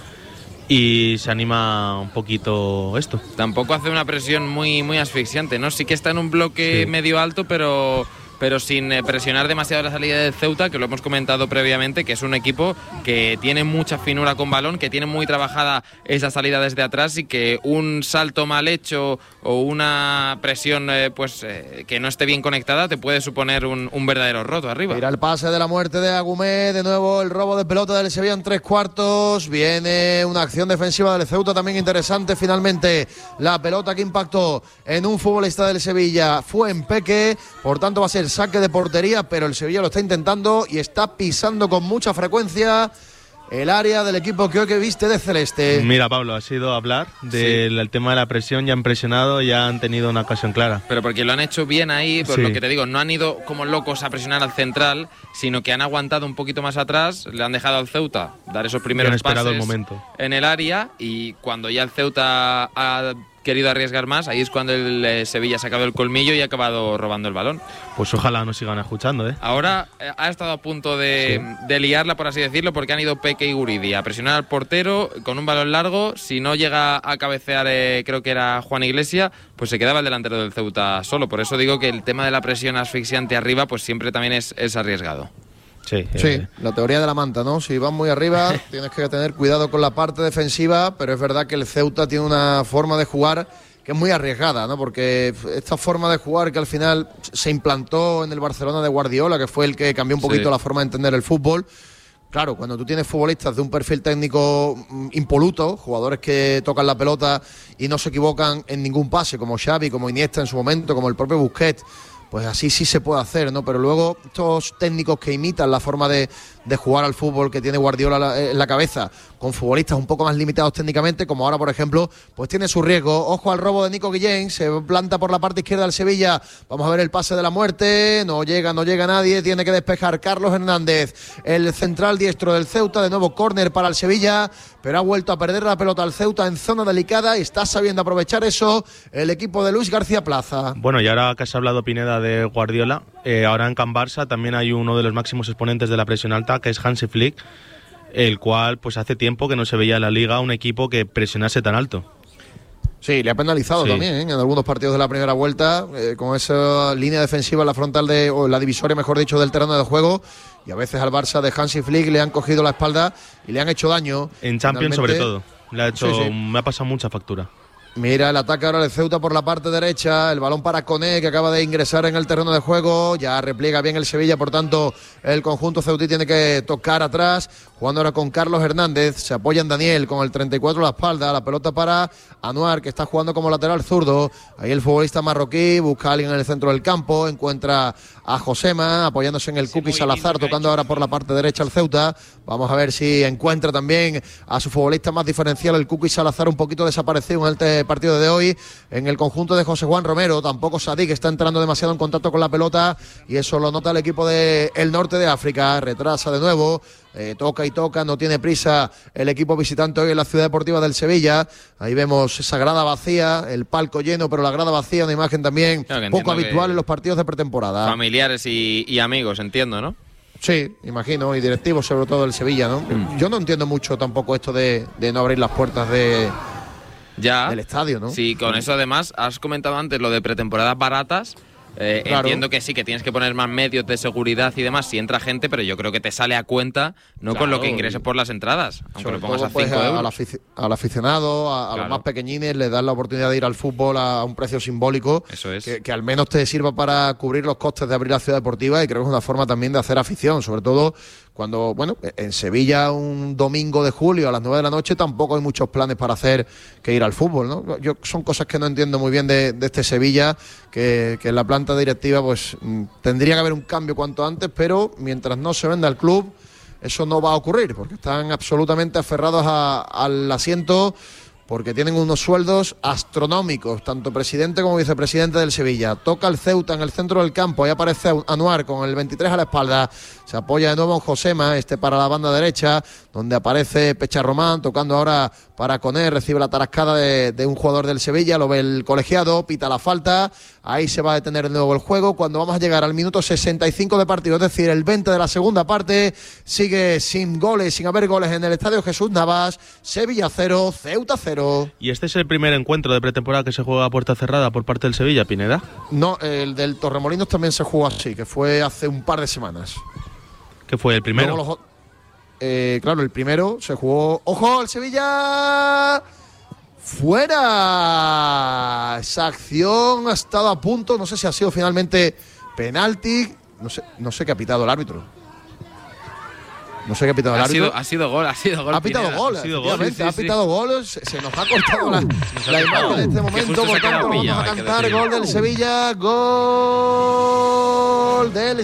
y se anima un poquito esto. Tampoco hace una presión muy, muy asfixiante, ¿no? Sí que está en un bloque sí. medio alto, pero... pero sin presionar demasiado la salida del Ceuta, que lo hemos comentado previamente, que es un equipo que tiene mucha finura con balón, que tiene muy trabajada esa salida desde atrás y que un salto mal hecho o una presión eh, pues eh, que no esté bien conectada te puede suponer un, un verdadero roto arriba. Mira el pase de la muerte de Agumé, de nuevo el robo de pelota del Sevilla en tres cuartos, viene una acción defensiva del Ceuta también interesante, finalmente la pelota que impactó en un futbolista del Sevilla fue en Peque, por tanto va a ser saque de portería, pero el Sevilla lo está intentando y está pisando con mucha frecuencia el área del equipo que hoy que viste de celeste. Mira, Pablo, has ido a hablar del sí. tema de la presión, ya han presionado, ya han tenido una ocasión clara. Pero porque lo han hecho bien ahí, por sí. lo que te digo, no han ido como locos a presionar al central, sino que han aguantado un poquito más atrás, le han dejado al Ceuta dar esos primeros han esperado pases el momento. en el área y cuando ya el Ceuta ha querido arriesgar más, ahí es cuando el eh, Sevilla ha sacado el colmillo y ha acabado robando el balón. Pues ojalá nos sigan escuchando, ¿eh? Ahora eh, ha estado a punto de, sí. de liarla, por así decirlo, porque han ido Peque y Guridi a presionar al portero con un balón largo. Si no llega a cabecear, eh, creo que era Juan Iglesia, pues se quedaba el delantero del Ceuta solo. Por eso digo que el tema de la presión asfixiante arriba, pues siempre también es, es arriesgado. Sí, sí eh. la teoría de la manta, ¿no? Si vas muy arriba, tienes que tener cuidado con la parte defensiva, pero es verdad que el Ceuta tiene una forma de jugar que es muy arriesgada, ¿no? Porque esta forma de jugar que al final se implantó en el Barcelona de Guardiola, que fue el que cambió un poquito sí. la forma de entender el fútbol. Claro, cuando tú tienes futbolistas de un perfil técnico impoluto, jugadores que tocan la pelota y no se equivocan en ningún pase, como Xavi, como Iniesta en su momento, como el propio Busquets, pues así sí se puede hacer, ¿no? Pero luego estos técnicos que imitan la forma de, de jugar al fútbol que tiene Guardiola en la cabeza, con futbolistas un poco más limitados técnicamente, como ahora, por ejemplo, pues tiene su riesgo. Ojo al robo de Nico Guillén, se planta por la parte izquierda del Sevilla. Vamos a ver el pase de la muerte, no llega, no llega nadie, tiene que despejar Carlos Hernández, el central diestro del Ceuta, de nuevo córner para el Sevilla, pero ha vuelto a perder la pelota al Ceuta en zona delicada y está sabiendo aprovechar eso el equipo de Luis García Plaza. Bueno, y ahora que has hablado, Pineda, de Guardiola, eh, ahora en Can Barça también hay uno de los máximos exponentes de la presión alta, que es Hansi Flick, el cual pues hace tiempo que no se veía en la Liga un equipo que presionase tan alto. Sí, le ha penalizado sí. también ¿eh? en algunos partidos de la primera vuelta, eh, con esa línea defensiva en la frontal de, o la divisoria, mejor dicho, del terreno de juego, y a veces al Barça de Hansi Flick le han cogido la espalda y le han hecho daño. En Champions sobre todo, le ha hecho, sí, sí. me ha pasado mucha factura. Mira el ataque ahora de Ceuta por la parte derecha, el balón para Koné, que acaba de ingresar en el terreno de juego, ya repliega bien el Sevilla, por tanto el conjunto ceutí tiene que tocar atrás, jugando ahora con Carlos Hernández, se apoya en Daniel con el treinta y cuatro a la espalda, la pelota para Anuar, que está jugando como lateral zurdo, ahí el futbolista marroquí busca a alguien en el centro del campo, encuentra a Josema apoyándose en el Cookie Salazar, tocando ahora por la parte derecha al Ceuta. Vamos a ver si encuentra también a su futbolista más diferencial, el Cookie Salazar, un poquito desaparecido en el partido de hoy en el conjunto de José Juan Romero. Tampoco Sadik está entrando demasiado en contacto con la pelota y eso lo nota el equipo del de norte de África. Retrasa de nuevo, eh, toca y toca, no tiene prisa el equipo visitante hoy en la Ciudad Deportiva del Sevilla. Ahí vemos esa grada vacía, el palco lleno, pero la grada vacía, una imagen también claro, poco habitual en los partidos de pretemporada. Familiares y, y amigos, entiendo, ¿no? Sí, imagino, y directivos sobre todo del Sevilla, ¿no? Mm. Yo no entiendo mucho tampoco esto de, de no abrir las puertas de... Ya, del estadio, ¿no? Sí, con eso además has comentado antes lo de pretemporadas baratas. Eh, claro. Entiendo que sí, que tienes que poner más medios de seguridad y demás si entra gente, pero yo creo que te sale a cuenta, no claro. con lo que ingreses por las entradas, aunque sobre lo pongas todo, a cinco pues, euros. Al, afic al aficionado, a, a claro. los más pequeñines, les das la oportunidad de ir al fútbol a un precio simbólico. Eso es. Que, que al menos te sirva para cubrir los costes de abrir la ciudad deportiva, y creo que es una forma también de hacer afición, sobre todo cuando, bueno, en Sevilla un domingo de julio a las nueve de la noche tampoco hay muchos planes para hacer que ir al fútbol, ¿no? Yo, son cosas que no entiendo muy bien de, de este Sevilla, que, que en la planta directiva pues tendría que haber un cambio cuanto antes, pero mientras no se venda el club eso no va a ocurrir, porque están absolutamente aferrados a, al asiento porque tienen unos sueldos astronómicos, tanto presidente como vicepresidente del Sevilla. Toca el Ceuta en el centro del campo, ahí aparece Anuar con el veintitrés a la espalda, se apoya de nuevo en Josema, este para la banda derecha, donde aparece Pecha Román, tocando ahora para Coné, recibe la tarascada de, de un jugador del Sevilla, lo ve el colegiado, pita la falta, ahí se va a detener de nuevo el juego, cuando vamos a llegar al minuto sesenta y cinco de partido, es decir, el veinte de la segunda parte, sigue sin goles, sin haber goles en el Estadio Jesús Navas, Sevilla cero, Ceuta cero. ¿Y este es el primer encuentro de pretemporada que se juega a puerta cerrada por parte del Sevilla, Pineda? No, el del Torremolinos también se jugó así, que fue hace un par de semanas. ¿Qué fue el primero? Los, eh, claro, el primero se jugó... ¡Ojo, el Sevilla! ¡Fuera! Esa acción ha estado a punto, no sé si ha sido finalmente penalti, no sé, no sé qué ha pitado el árbitro. No sé qué ha pitado el ha árbitro. Sido, ha sido gol, ha sido gol. Ha pitado Pineda. gol, ha sido gol, sí, sí, ha pitado sí. gol. Se, se nos ha cortado la, la imagen en este momento, por tanto vamos a cantar gol del Sevilla, gol del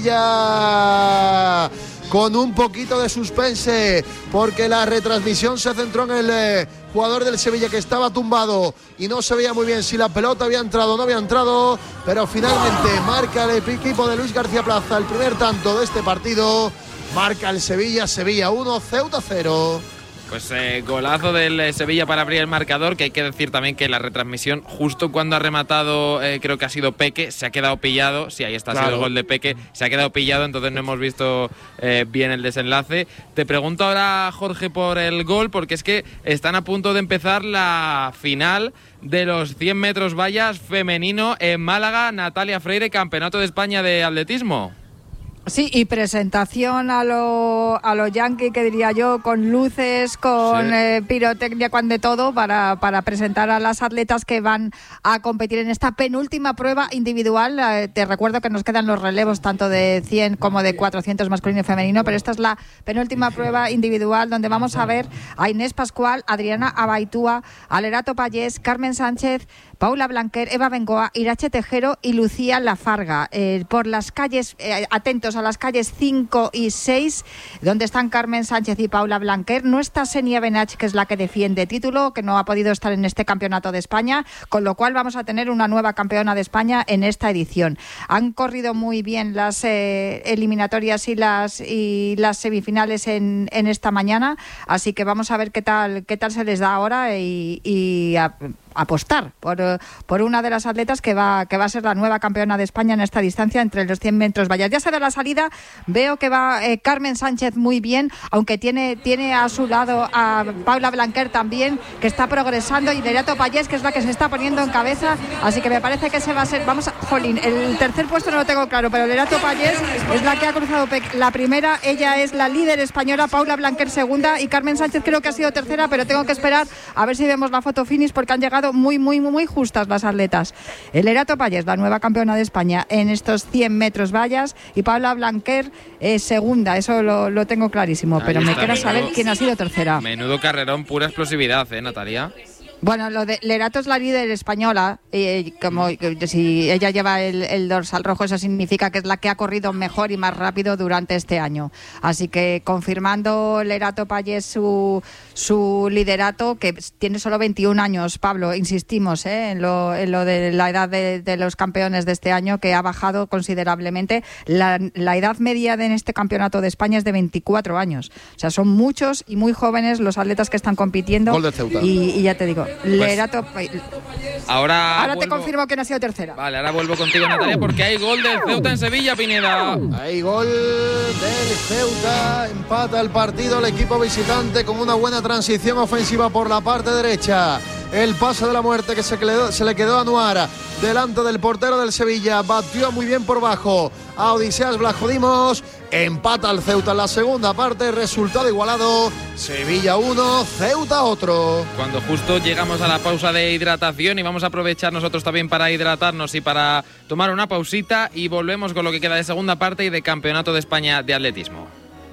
Sevilla. Con un poquito de suspense, porque la retransmisión se centró en el eh, jugador del Sevilla que estaba tumbado y no se veía muy bien si la pelota había entrado o no había entrado, pero finalmente marca el equipo de Luis García Plaza el primer tanto de este partido. Marca el Sevilla, Sevilla uno, Ceuta cero. Pues eh, golazo del eh, Sevilla para abrir el marcador, que hay que decir también que la retransmisión, justo cuando ha rematado, eh, creo que ha sido Peque, se ha quedado pillado. Sí, ahí está, claro. Ha sido el gol de Peque, se ha quedado pillado, entonces no hemos visto eh, bien el desenlace. Te pregunto ahora, Jorge, por el gol, porque es que están a punto de empezar la final de los cien metros vallas femenino en Málaga. Natalia Freire, Campeonato de España de Atletismo. Sí, y presentación a lo, a lo yankee, que diría yo, con luces, con sí. eh, pirotecnia, con de todo, para, para presentar a las atletas que van a competir en esta penúltima prueba individual. Eh, te recuerdo que nos quedan los relevos tanto de cien como de cuatrocientos masculino y femenino, pero esta es la penúltima prueba individual donde vamos a ver a Inés Pascual, Adriana Abaitúa, Alerato Pallés, Carmen Sánchez, Paula Blanquer, Eva Bengoa, Irache Tejero y Lucía Lafarga. Eh, por las calles, eh, atentos a las calles cinco y seis, donde están Carmen Sánchez y Paula Blanquer. No está Senia Benach, que es la que defiende título, que no ha podido estar en este Campeonato de España, con lo cual vamos a tener una nueva campeona de España en esta edición. Han corrido muy bien las eh, eliminatorias y las y las semifinales en, en esta mañana, así que vamos a ver qué tal qué tal se les da ahora y, y a, apostar por, por una de las atletas que va que va a ser la nueva campeona de España en esta distancia entre los cien metros vallas. Ya se ve la salida, veo que va eh, Carmen Sánchez muy bien, aunque tiene tiene a su lado a Paula Blanquer también, que está progresando, y Lerato Pallés, que es la que se está poniendo en cabeza, así que me parece que ese va a ser, vamos a, jolín, el tercer puesto no lo tengo claro, pero Lerato Pallés es la que ha cruzado la primera, ella es la líder española, Paula Blanquer segunda, y Carmen Sánchez creo que ha sido tercera, pero tengo que esperar a ver si vemos la foto finish, porque han llegado muy, muy, muy justas las atletas. El Lerato Pallés, la nueva campeona de España en estos cien metros vallas, y Paula Blanquer es segunda, eso lo, lo tengo clarísimo, pero Ahí me queda saber quién ha sido tercera. Menudo carrerón, pura explosividad, ¿eh, Natalia? Bueno, lo de Lerato es la líder española, eh, como si ella lleva el, el dorsal rojo, eso significa que es la que ha corrido mejor y más rápido durante este año. Así que confirmando Lerato Pallés su, su liderato, que tiene solo veintiún años, Pablo, insistimos ¿eh? en, lo, en lo de la edad de, de los campeones de este año, que ha bajado considerablemente. La, la edad media de en este campeonato de España es de veinticuatro años. O sea, son muchos y muy jóvenes los atletas que están compitiendo. Gol de Ceuta. Y, y ya te digo, Pues Lerato, ahora ahora vuelvo, te confirmo que no ha sido tercera. Vale, ahora vuelvo contigo, Natalia, porque hay gol del Ceuta en Sevilla, Pineda. Hay gol del Ceuta, empata el partido el equipo visitante con una buena transición ofensiva por la parte derecha. El pase de la muerte que se, quedó, se le quedó a Anuar delante del portero del Sevilla, batió muy bien por bajo a Odiseas Blajodimos. Empata el Ceuta en la segunda parte, resultado igualado, Sevilla uno, Ceuta otro. Cuando justo llegamos a la pausa de hidratación, y vamos a aprovechar nosotros también para hidratarnos y para tomar una pausita, y volvemos con lo que queda de segunda parte y de Campeonato de España de Atletismo.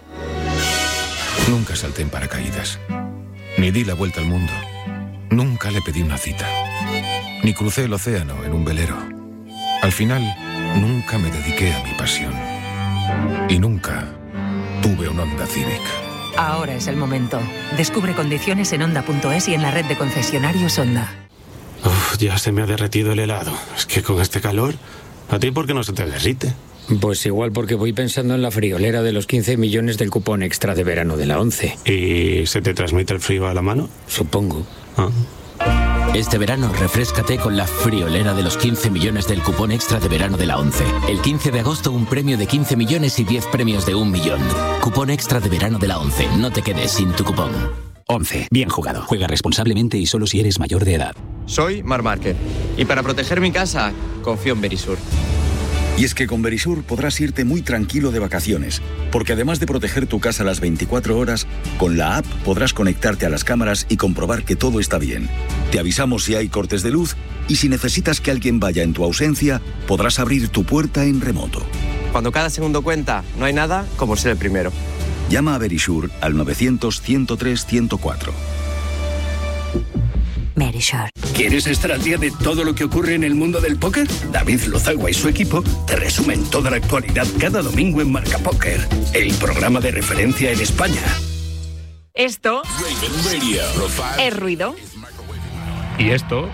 Nunca salté en paracaídas, ni di la vuelta al mundo, nunca le pedí una cita, ni crucé el océano en un velero. Al final, nunca me dediqué a mi pasión. Y nunca tuve un Honda Civic. Ahora es el momento. Descubre condiciones en Honda punto es y en la red de concesionarios Honda. Uf, ya se me ha derretido el helado. Es que con este calor, ¿a ti por qué no se te derrite? Pues igual porque voy pensando en la friolera de los quince millones del cupón extra de verano de la ONCE. ¿Y se te transmite el frío a la mano? Supongo. Ah. Este verano refréscate con la friolera de los quince millones del cupón extra de verano de la ONCE. El quince de agosto un premio de quince millones y diez premios de un millón. Cupón extra de verano de la ONCE. No te quedes sin tu cupón. ONCE. Bien jugado. Juega responsablemente y solo si eres mayor de edad. Soy Mar Márquez y para proteger mi casa confío en Verisur. Y es que con Verisur podrás irte muy tranquilo de vacaciones, porque además de proteger tu casa las veinticuatro horas, con la app podrás conectarte a las cámaras y comprobar que todo está bien. Te avisamos si hay cortes de luz y si necesitas que alguien vaya en tu ausencia, podrás abrir tu puerta en remoto. Cuando cada segundo cuenta, no hay nada como ser el primero. Llama a Verisur al novecientos, ciento tres, ciento cuatro. Verisur. ¿Quieres estar al día de todo lo que ocurre en el mundo del póker? David Lozagua y su equipo te resumen toda la actualidad cada domingo en Marca Póker, el programa de referencia en España. Esto es ruido. Y esto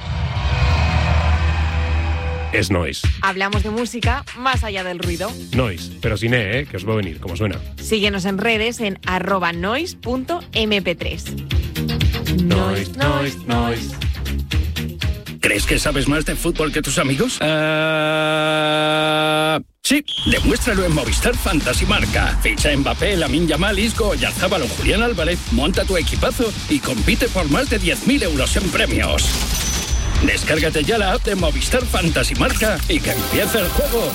es noise. Hablamos de música más allá del ruido. Noise, pero sin E, ¿eh? Que os va a venir, como suena. Síguenos en redes en arroba noise punto eme pe tres. Noise, noise, noise. ¿Crees que sabes más de fútbol que tus amigos? Uh... Sí, demuéstralo en Movistar Fantasy Marca. Ficha a Mbappé, Lamine Yamal, Isco, Oyarzabal o Julián Álvarez, monta tu equipazo y compite por más de diez mil euros en premios. Descárgate ya la app de Movistar Fantasy Marca y que empiece el juego.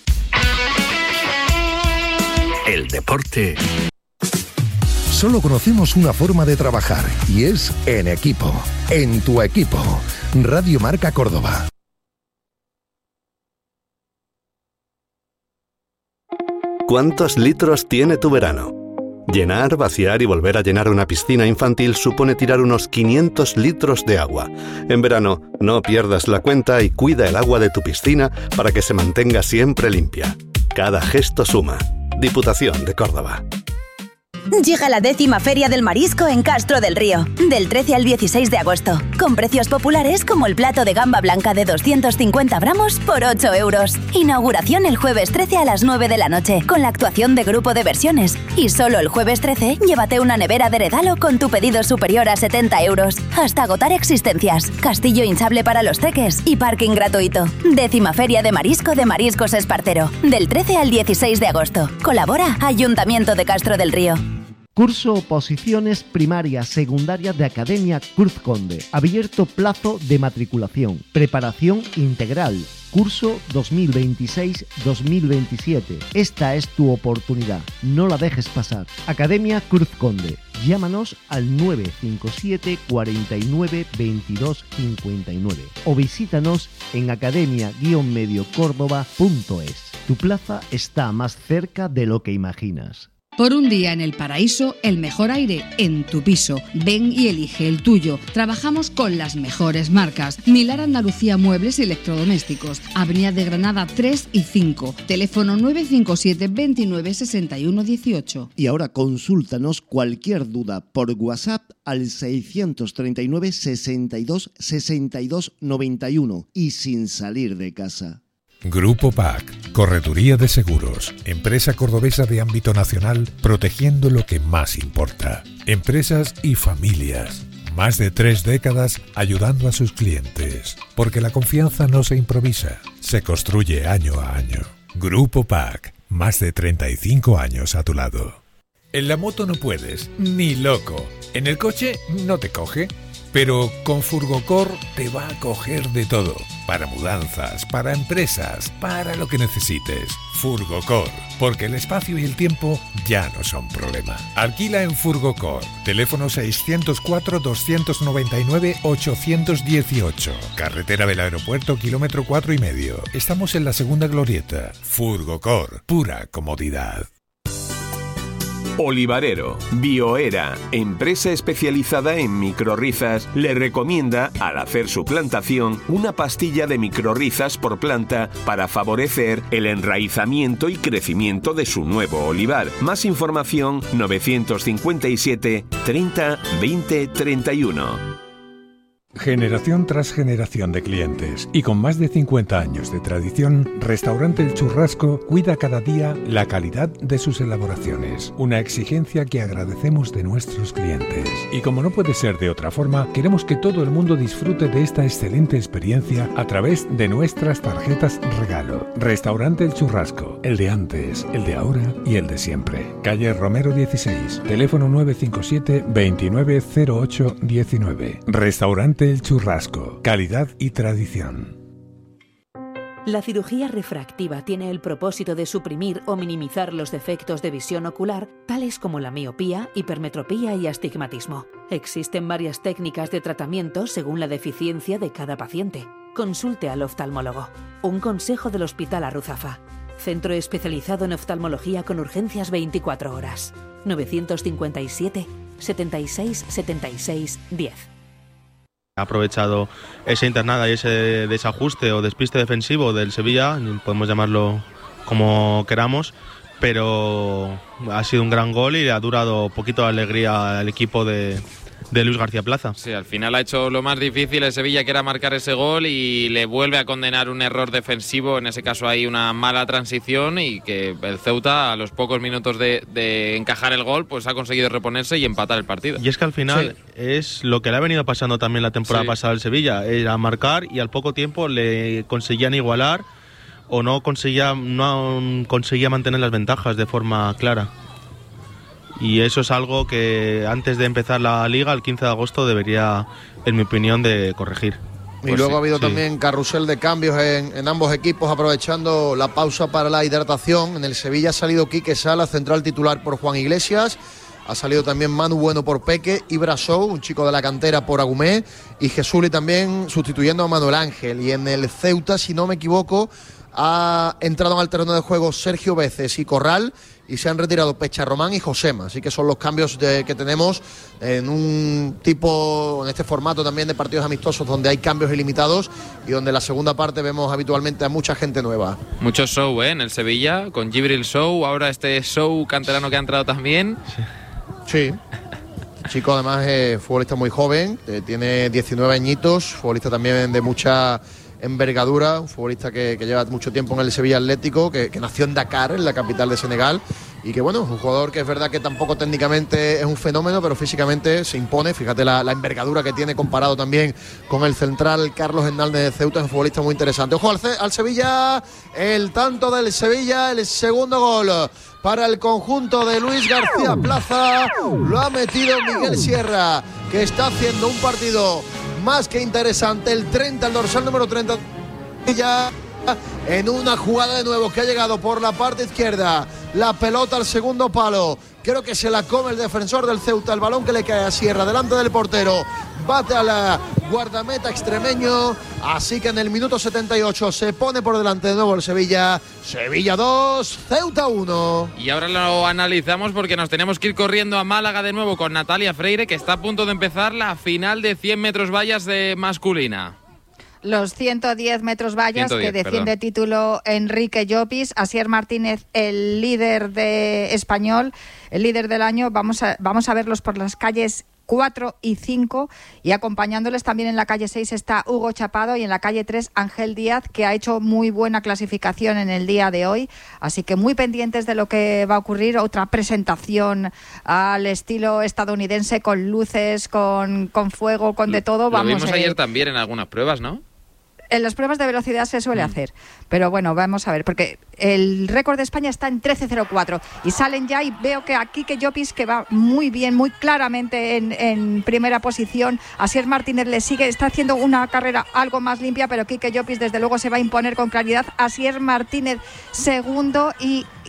El deporte. Solo conocemos una forma de trabajar y es en equipo. En tu equipo. Radio Marca Córdoba. ¿Cuántos litros tiene tu verano? Llenar, vaciar y volver a llenar una piscina infantil supone tirar unos quinientos litros de agua. En verano, no pierdas la cuenta y cuida el agua de tu piscina para que se mantenga siempre limpia. Cada gesto suma. Diputación de Córdoba. Llega la décima Feria del Marisco en Castro del Río, del trece al dieciséis de agosto, con precios populares como el plato de gamba blanca de doscientos cincuenta gramos por ocho euros. Inauguración el jueves trece a las nueve de la noche, con la actuación de Grupo de Versiones. Y solo el jueves trece, llévate una nevera de regalo con tu pedido superior a setenta euros. Hasta agotar existencias, castillo hinchable para los teques y parking gratuito. Décima Feria de Marisco de Mariscos Espartero, del trece al dieciséis de agosto. Colabora Ayuntamiento de Castro del Río. Curso Oposiciones Primaria Secundaria de Academia Cruz Conde. Abierto plazo de matriculación. Preparación integral. Curso dos mil veintiséis dos mil veintisiete. Esta es tu oportunidad. No la dejes pasar. Academia Cruz Conde. Llámanos al nueve cinco siete, cuatro nueve, veintidós cincuenta y nueve o visítanos en academia guion medio córdoba punto es. Tu plaza está más cerca de lo que imaginas. Por un día en el paraíso, el mejor aire en tu piso. Ven y elige el tuyo. Trabajamos con las mejores marcas. Milar Andalucía Muebles y Electrodomésticos. Avenida de Granada tres y cinco. Teléfono nueve cinco siete, veintinueve, sesenta y uno dieciocho. Y ahora consúltanos cualquier duda por WhatsApp al seiscientos treinta y nueve, sesenta y dos, sesenta y dos, noventa y uno y sin salir de casa. Grupo P A C, Correduría de Seguros, empresa cordobesa de ámbito nacional, protegiendo lo que más importa. Empresas y familias. Más de tres décadas ayudando a sus clientes. Porque la confianza no se improvisa, se construye año a año. Grupo P A C, más de treinta y cinco años a tu lado. En la moto no puedes, ni loco. En el coche no te coge. Pero con Furgocor te va a coger de todo. Para mudanzas, para empresas, para lo que necesites. Furgocor, porque el espacio y el tiempo ya no son problema. Alquila en Furgocor. Teléfono seiscientos cuatro, doscientos noventa y nueve, ochocientos dieciocho. Carretera del Aeropuerto, kilómetro cuatro y medio. Estamos en la segunda glorieta. Furgocor, pura comodidad. Olivarero, Bioera, empresa especializada en microrrizas, le recomienda, al hacer su plantación, una pastilla de microrrizas por planta para favorecer el enraizamiento y crecimiento de su nuevo olivar. Más información novecientos cincuenta y siete treinta veinte treinta y uno. Generación tras generación de clientes y con más de cincuenta años de tradición, Restaurante El Churrasco cuida cada día la calidad de sus elaboraciones, una exigencia que agradecemos de nuestros clientes. Y como no puede ser de otra forma, queremos que todo el mundo disfrute de esta excelente experiencia a través de nuestras tarjetas regalo. Restaurante El Churrasco, el de antes, el de ahora y el de siempre. Calle Romero dieciséis, teléfono nueve cinco siete, veintinueve cero ocho diecinueve. Restaurante El Churrasco, calidad y tradición. La cirugía refractiva tiene el propósito de suprimir o minimizar los defectos de visión ocular, tales como la miopía, hipermetropía y astigmatismo. Existen varias técnicas de tratamiento según la deficiencia de cada paciente. Consulte al oftalmólogo. Un consejo del Hospital Arruzafa. Centro especializado en oftalmología con urgencias veinticuatro horas. novecientos cincuenta y siete, setenta y seis, setenta y seis, diez. Ha aprovechado esa internada y ese desajuste o despiste defensivo del Sevilla, podemos llamarlo como queramos, pero ha sido un gran gol y le ha durado poquito de alegría al equipo de, de Luis García Plaza. Sí, al final ha hecho lo más difícil el Sevilla, que era marcar ese gol, y le vuelve a condenar un error defensivo. En ese caso hay una mala transición y que el Ceuta, a los pocos minutos de, de encajar el gol, pues ha conseguido reponerse y empatar el partido. Y es que al final sí, es lo que le ha venido pasando también la temporada sí. pasada al Sevilla, era marcar y al poco tiempo le conseguían igualar o no conseguía, no conseguía mantener las ventajas de forma clara. Y eso es algo que antes de empezar la Liga, el quince de agosto, debería, en mi opinión, de corregir. Y pues luego sí, ha habido sí. también carrusel de cambios en, en ambos equipos, aprovechando la pausa para la hidratación. En el Sevilla ha salido Quique Sala, central titular, por Juan Iglesias. Ha salido también Manu Bueno por Peque, Ibra Show, un chico de la cantera, por Agumé, y Jesuli también sustituyendo a Manuel Ángel. Y en el Ceuta, si no me equivoco, ha entrado en el terreno de juego Sergio Veces y Corral, y se han retirado Pecha Román y Josema. Así que son los cambios de, que tenemos en un tipo, en este formato también de partidos amistosos, donde hay cambios ilimitados y donde en la segunda parte vemos habitualmente a mucha gente nueva. Mucho show, ¿eh? En el Sevilla, con Gibril Show, ahora este show canterano que ha entrado también. Sí. Chico además es futbolista muy joven, eh, tiene diecinueve añitos, futbolista también de mucha envergadura, un futbolista que, que lleva mucho tiempo en el Sevilla Atlético, que, que nació en Dakar, en la capital de Senegal, y que bueno, es un jugador que es verdad que tampoco técnicamente es un fenómeno, pero físicamente se impone. Fíjate la, la envergadura que tiene comparado también con el central Carlos Hernández de Ceuta, es un futbolista muy interesante. Ojo al, al Sevilla, el tanto del Sevilla, el segundo gol para el conjunto de Luis García Plaza, lo ha metido Miguel Sierra, que está haciendo un partido más que interesante. El treinta, el dorsal número treinta, ya en una jugada de nuevo que ha llegado por la parte izquierda, la pelota al segundo palo, creo que se la come el defensor del Ceuta, el balón que le cae a Sierra delante del portero, bate a la guardameta extremeño, así que en el minuto setenta y ocho se pone por delante de nuevo el Sevilla. Sevilla dos, Ceuta uno. Y ahora lo analizamos porque nos tenemos que ir corriendo a Málaga de nuevo con Natalia Freire, que está a punto de empezar la final de cien metros vallas de masculina. Los ciento diez metros vallas, ciento diez, que defiende perdón. título Enrique Llopis. Asier Martínez, el líder de español, el líder del año. Vamos a, vamos a verlos por las calles cuatro y cinco, y acompañándoles también en la calle seis está Hugo Chapado, y en la calle tres Ángel Díaz, que ha hecho muy buena clasificación en el día de hoy, así que muy pendientes de lo que va a ocurrir. Otra presentación al estilo estadounidense, con luces, con, con fuego, con de todo. Lo vamos, vimos eh, ayer también en algunas pruebas, ¿no? En las pruebas de velocidad se suele mm. hacer, pero bueno, vamos a ver, porque el récord de España está en trece cero cuatro y salen ya, y veo que aquí que Llopis, que va muy bien, muy claramente en, en primera posición. Asier Martínez le sigue, está haciendo una carrera algo más limpia, pero Quique Llopis desde luego se va a imponer con claridad. Asier Martínez segundo, y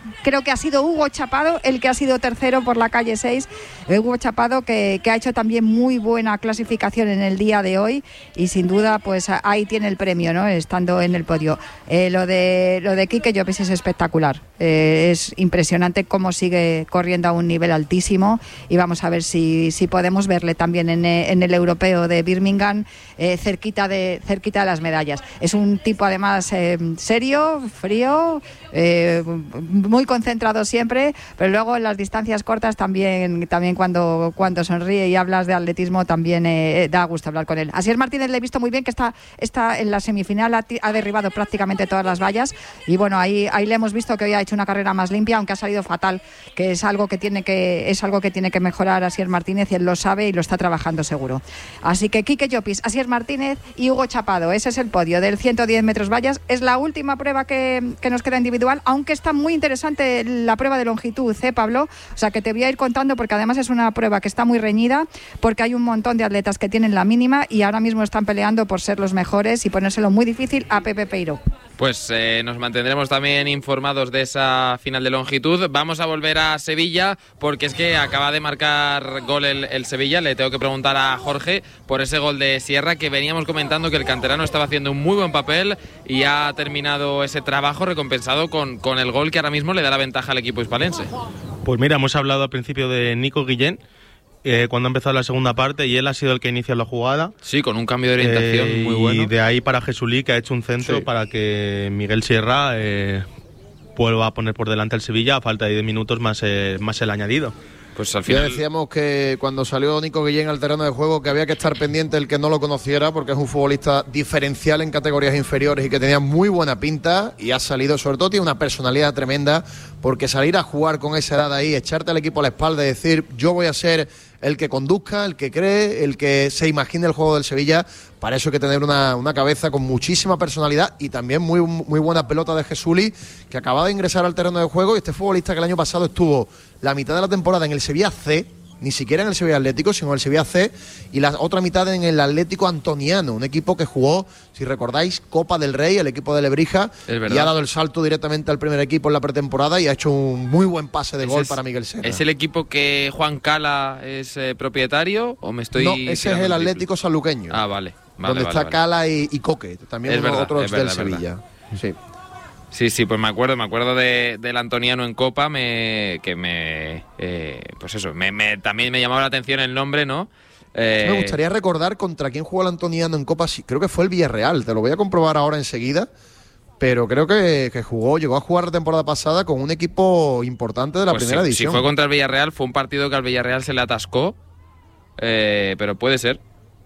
creo que ha sido Hugo Chapado el que ha sido tercero por la calle seis. Hugo Chapado que, que ha hecho también muy buena clasificación en el día de hoy y sin duda pues ahí tiene el premio, ¿no? Estando en el podio. Eh, lo de lo de Quique Llopis es espectacular. Eh, es impresionante cómo sigue corriendo a un nivel altísimo y vamos a ver si, si podemos verle también en, en el europeo de Birmingham eh, cerquita de cerquita de las medallas. Es un tipo además eh, serio, frío, eh, muy concentrado siempre, pero luego en las distancias cortas también también cuando, cuando sonríe y hablas de atletismo también eh, da gusto hablar con él. Asier Martínez le he visto muy bien que está, está en la semifinal, ha, ha derribado prácticamente todas las vallas y bueno, ahí, ahí le hemos visto que hoy ha hecho una carrera más limpia, aunque ha salido fatal, que es algo que tiene que, es algo que tiene que mejorar Asier Martínez y él lo sabe y lo está trabajando seguro. Así que Quique Llopis, Asier Martínez y Hugo Chapado, ese es el podio del ciento diez metros vallas. Es la última prueba que, que nos queda individual, aunque está muy interesante la prueba de longitud, ¿eh, Pablo? O sea que te voy a ir contando porque además es una prueba que está muy reñida, porque hay un montón de atletas que tienen la mínima y ahora mismo están peleando por ser los mejores y ponérselo muy difícil a Pepe Peiro. Pues eh, nos mantendremos también informados de esa final de longitud. Vamos a volver a Sevilla porque es que acaba de marcar gol el, el Sevilla. Le tengo que preguntar a Jorge por ese gol de Sierra, que veníamos comentando que el canterano estaba haciendo un muy buen papel y ha terminado ese trabajo recompensado con, con el gol que ahora mismo le da la ventaja al equipo hispalense. Pues mira, hemos hablado al principio de Nico Guillén, Eh, cuando ha empezado la segunda parte y él ha sido el que inicia la jugada. Sí, con un cambio de orientación eh, muy bueno. Y de ahí para Jesulí, que ha hecho un centro sí. para que Miguel Sierra eh, vuelva a poner por delante al Sevilla a falta de diez minutos más, eh, más el añadido. Pues al final ya decíamos que cuando salió Nico Guillén al terreno de juego que había que estar pendiente el que no lo conociera porque es un futbolista diferencial en categorías inferiores y que tenía muy buena pinta y ha salido, sobre todo tiene una personalidad tremenda porque salir a jugar con esa edad ahí, echarte al equipo a la espalda y decir yo voy a ser el que conduzca, el que cree, el que se imagine el juego del Sevilla, para eso hay que tener una, una cabeza con muchísima personalidad y también muy, muy buena pelota de Jesulí, que acaba de ingresar al terreno de juego y este futbolista que el año pasado estuvo la mitad de la temporada en el Sevilla C, ni siquiera en el Sevilla Atlético, sino en el Sevilla C, y la otra mitad en el Atlético Antoniano, un equipo que jugó, si recordáis, Copa del Rey, el equipo de Lebrija, y ha dado el salto directamente al primer equipo en la pretemporada y ha hecho un muy buen pase de ese gol es, para Miguel Serra. ¿Es el equipo que Juan Cala es eh, propietario o me estoy...? No, ese es el Atlético sanluqueño. Ah, vale. vale donde vale, está vale. Cala y, y Coque, también es uno verdad, otros es verdad, del Sevilla. Sí. Sí, sí, pues me acuerdo, me acuerdo de, del Antoniano en Copa, me, que me, eh, pues eso, me, me, también me llamaba la atención el nombre, ¿no? Eh, me gustaría recordar contra quién jugó el Antoniano en Copa, sí, creo que fue el Villarreal, te lo voy a comprobar ahora enseguida, pero creo que, que jugó, llegó a jugar la temporada pasada con un equipo importante de la pues primera sí, división. Si fue contra el Villarreal, fue un partido que al Villarreal se le atascó, eh, pero puede ser,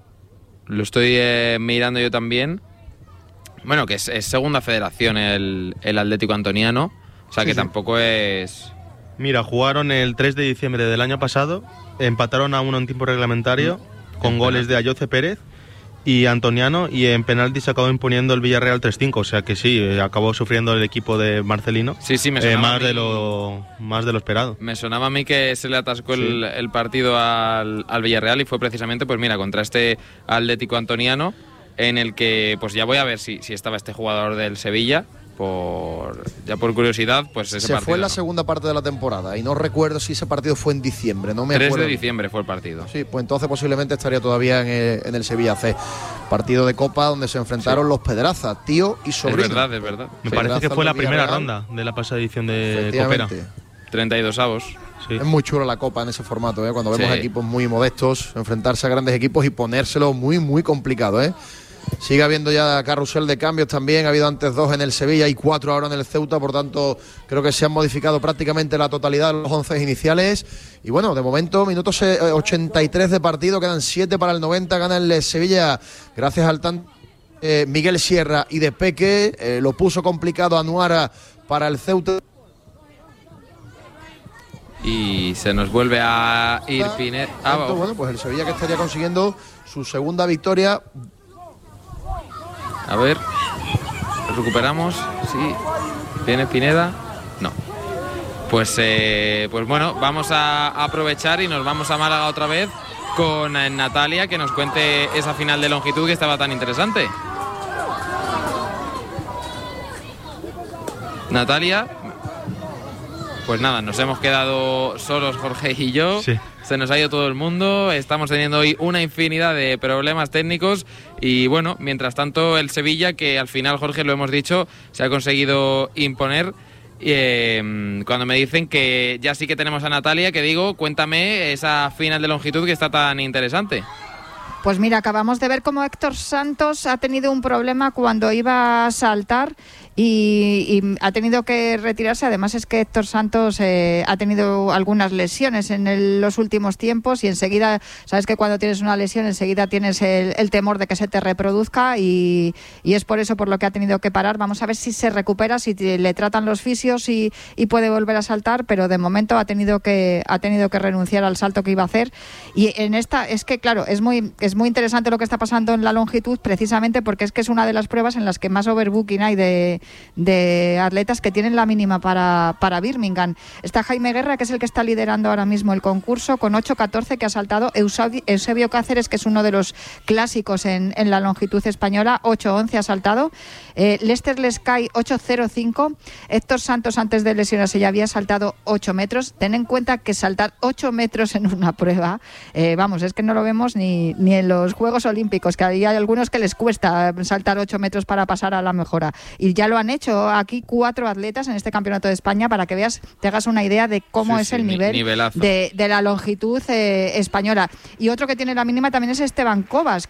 lo estoy eh, mirando yo también. Bueno, que es, es segunda federación el, el Atlético Antoniano, o sea que sí, sí. tampoco es... Mira, jugaron el tres de diciembre del año pasado, empataron a uno en tiempo reglamentario, mm. con goles de Ayoce Pérez y Antoniano, y en penalti se acabó imponiendo el Villarreal tres cinco, o sea que sí, acabó sufriendo el equipo de Marcelino. Sí, sí, me sonaba eh, más, a mí, de lo, más de lo esperado. Me sonaba a mí que se le atascó sí. el, el partido al, al Villarreal y fue precisamente, pues mira, contra este Atlético Antoniano, en el que pues ya voy a ver si, si estaba este jugador del Sevilla, por ya por curiosidad, pues ese se partido. fue en la ¿no? segunda parte de la temporada y no recuerdo si ese partido fue en diciembre, no me tres acuerdo. de diciembre fue el partido. Sí, pues entonces posiblemente estaría todavía en el, en el Sevilla C. Partido de Copa donde se enfrentaron sí. los Pedrazas, tío y sobrino. Es verdad, es verdad. Me parece que fue la primera Real. ronda de la pasada edición de Copera. treinta y dos avos. Sí. Es muy chulo la Copa en ese formato, ¿eh? Cuando vemos sí. equipos muy modestos enfrentarse a grandes equipos y ponérselo muy, muy complicado, ¿eh? Sigue habiendo ya carrusel de cambios también, ha habido antes dos en el Sevilla y cuatro ahora en el Ceuta, por tanto creo que se han modificado prácticamente la totalidad de los once iniciales y bueno, de momento minutos ochenta y tres de partido, quedan siete para el noventa, gana el Sevilla gracias al tan eh, Miguel Sierra y de Peque, eh, lo puso complicado a Nuara para el Ceuta. Y se nos vuelve a ir Pineda. Ah, oh. Bueno, pues el Sevilla que estaría consiguiendo su segunda victoria. A ver, recuperamos, sí, viene Pineda, no. Pues, eh, pues bueno, vamos a aprovechar y nos vamos a Málaga otra vez con Natalia, que nos cuente esa final de longitud que estaba tan interesante. Natalia, Pues nada, nos hemos quedado solos Jorge y yo. Sí. Se nos ha ido todo el mundo. Estamos teniendo hoy una infinidad de problemas técnicos. Y bueno, mientras tanto, el Sevilla, que al final, Jorge, lo hemos dicho, se ha conseguido imponer. Eh, cuando me dicen que ya sí que tenemos a Natalia, que digo, cuéntame esa final de longitud que está tan interesante. Pues mira, acabamos de ver cómo Héctor Santos ha tenido un problema cuando iba a saltar y, y ha tenido que retirarse. Además es que Héctor Santos eh, ha tenido algunas lesiones en el, los últimos tiempos y enseguida, sabes que cuando tienes una lesión enseguida tienes el, el temor de que se te reproduzca y, y es por eso por lo que ha tenido que parar. Vamos a ver si se recupera, si te, le tratan los fisios y, y puede volver a saltar, pero de momento ha tenido que ha tenido que renunciar al salto que iba a hacer. Y en esta, es que claro, es muy es muy interesante lo que está pasando en la longitud, precisamente porque es que es una de las pruebas en las que más overbooking hay de, de atletas que tienen la mínima para, para Birmingham. Está Jaime Guerra, que es el que está liderando ahora mismo el concurso, con ocho catorce, que ha saltado. Eusebio, Eusebio Cáceres, que es uno de los clásicos en, en la longitud española, ocho once ha saltado. Eh, Lester Lescay, ocho cero cinco. Héctor Santos, antes de lesionarse, ya había saltado ocho metros. Ten en cuenta que saltar ocho metros en una prueba, eh, vamos, es que no lo vemos ni, ni en los Juegos Olímpicos, que hay algunos que les cuesta saltar ocho metros para pasar a la mejora. Y ya lo han hecho aquí cuatro atletas en este Campeonato de España, para que veas, te hagas una idea de cómo sí, es sí, el nivel de, de la longitud eh, española. Y otro que tiene la mínima también es Esteban Cobas,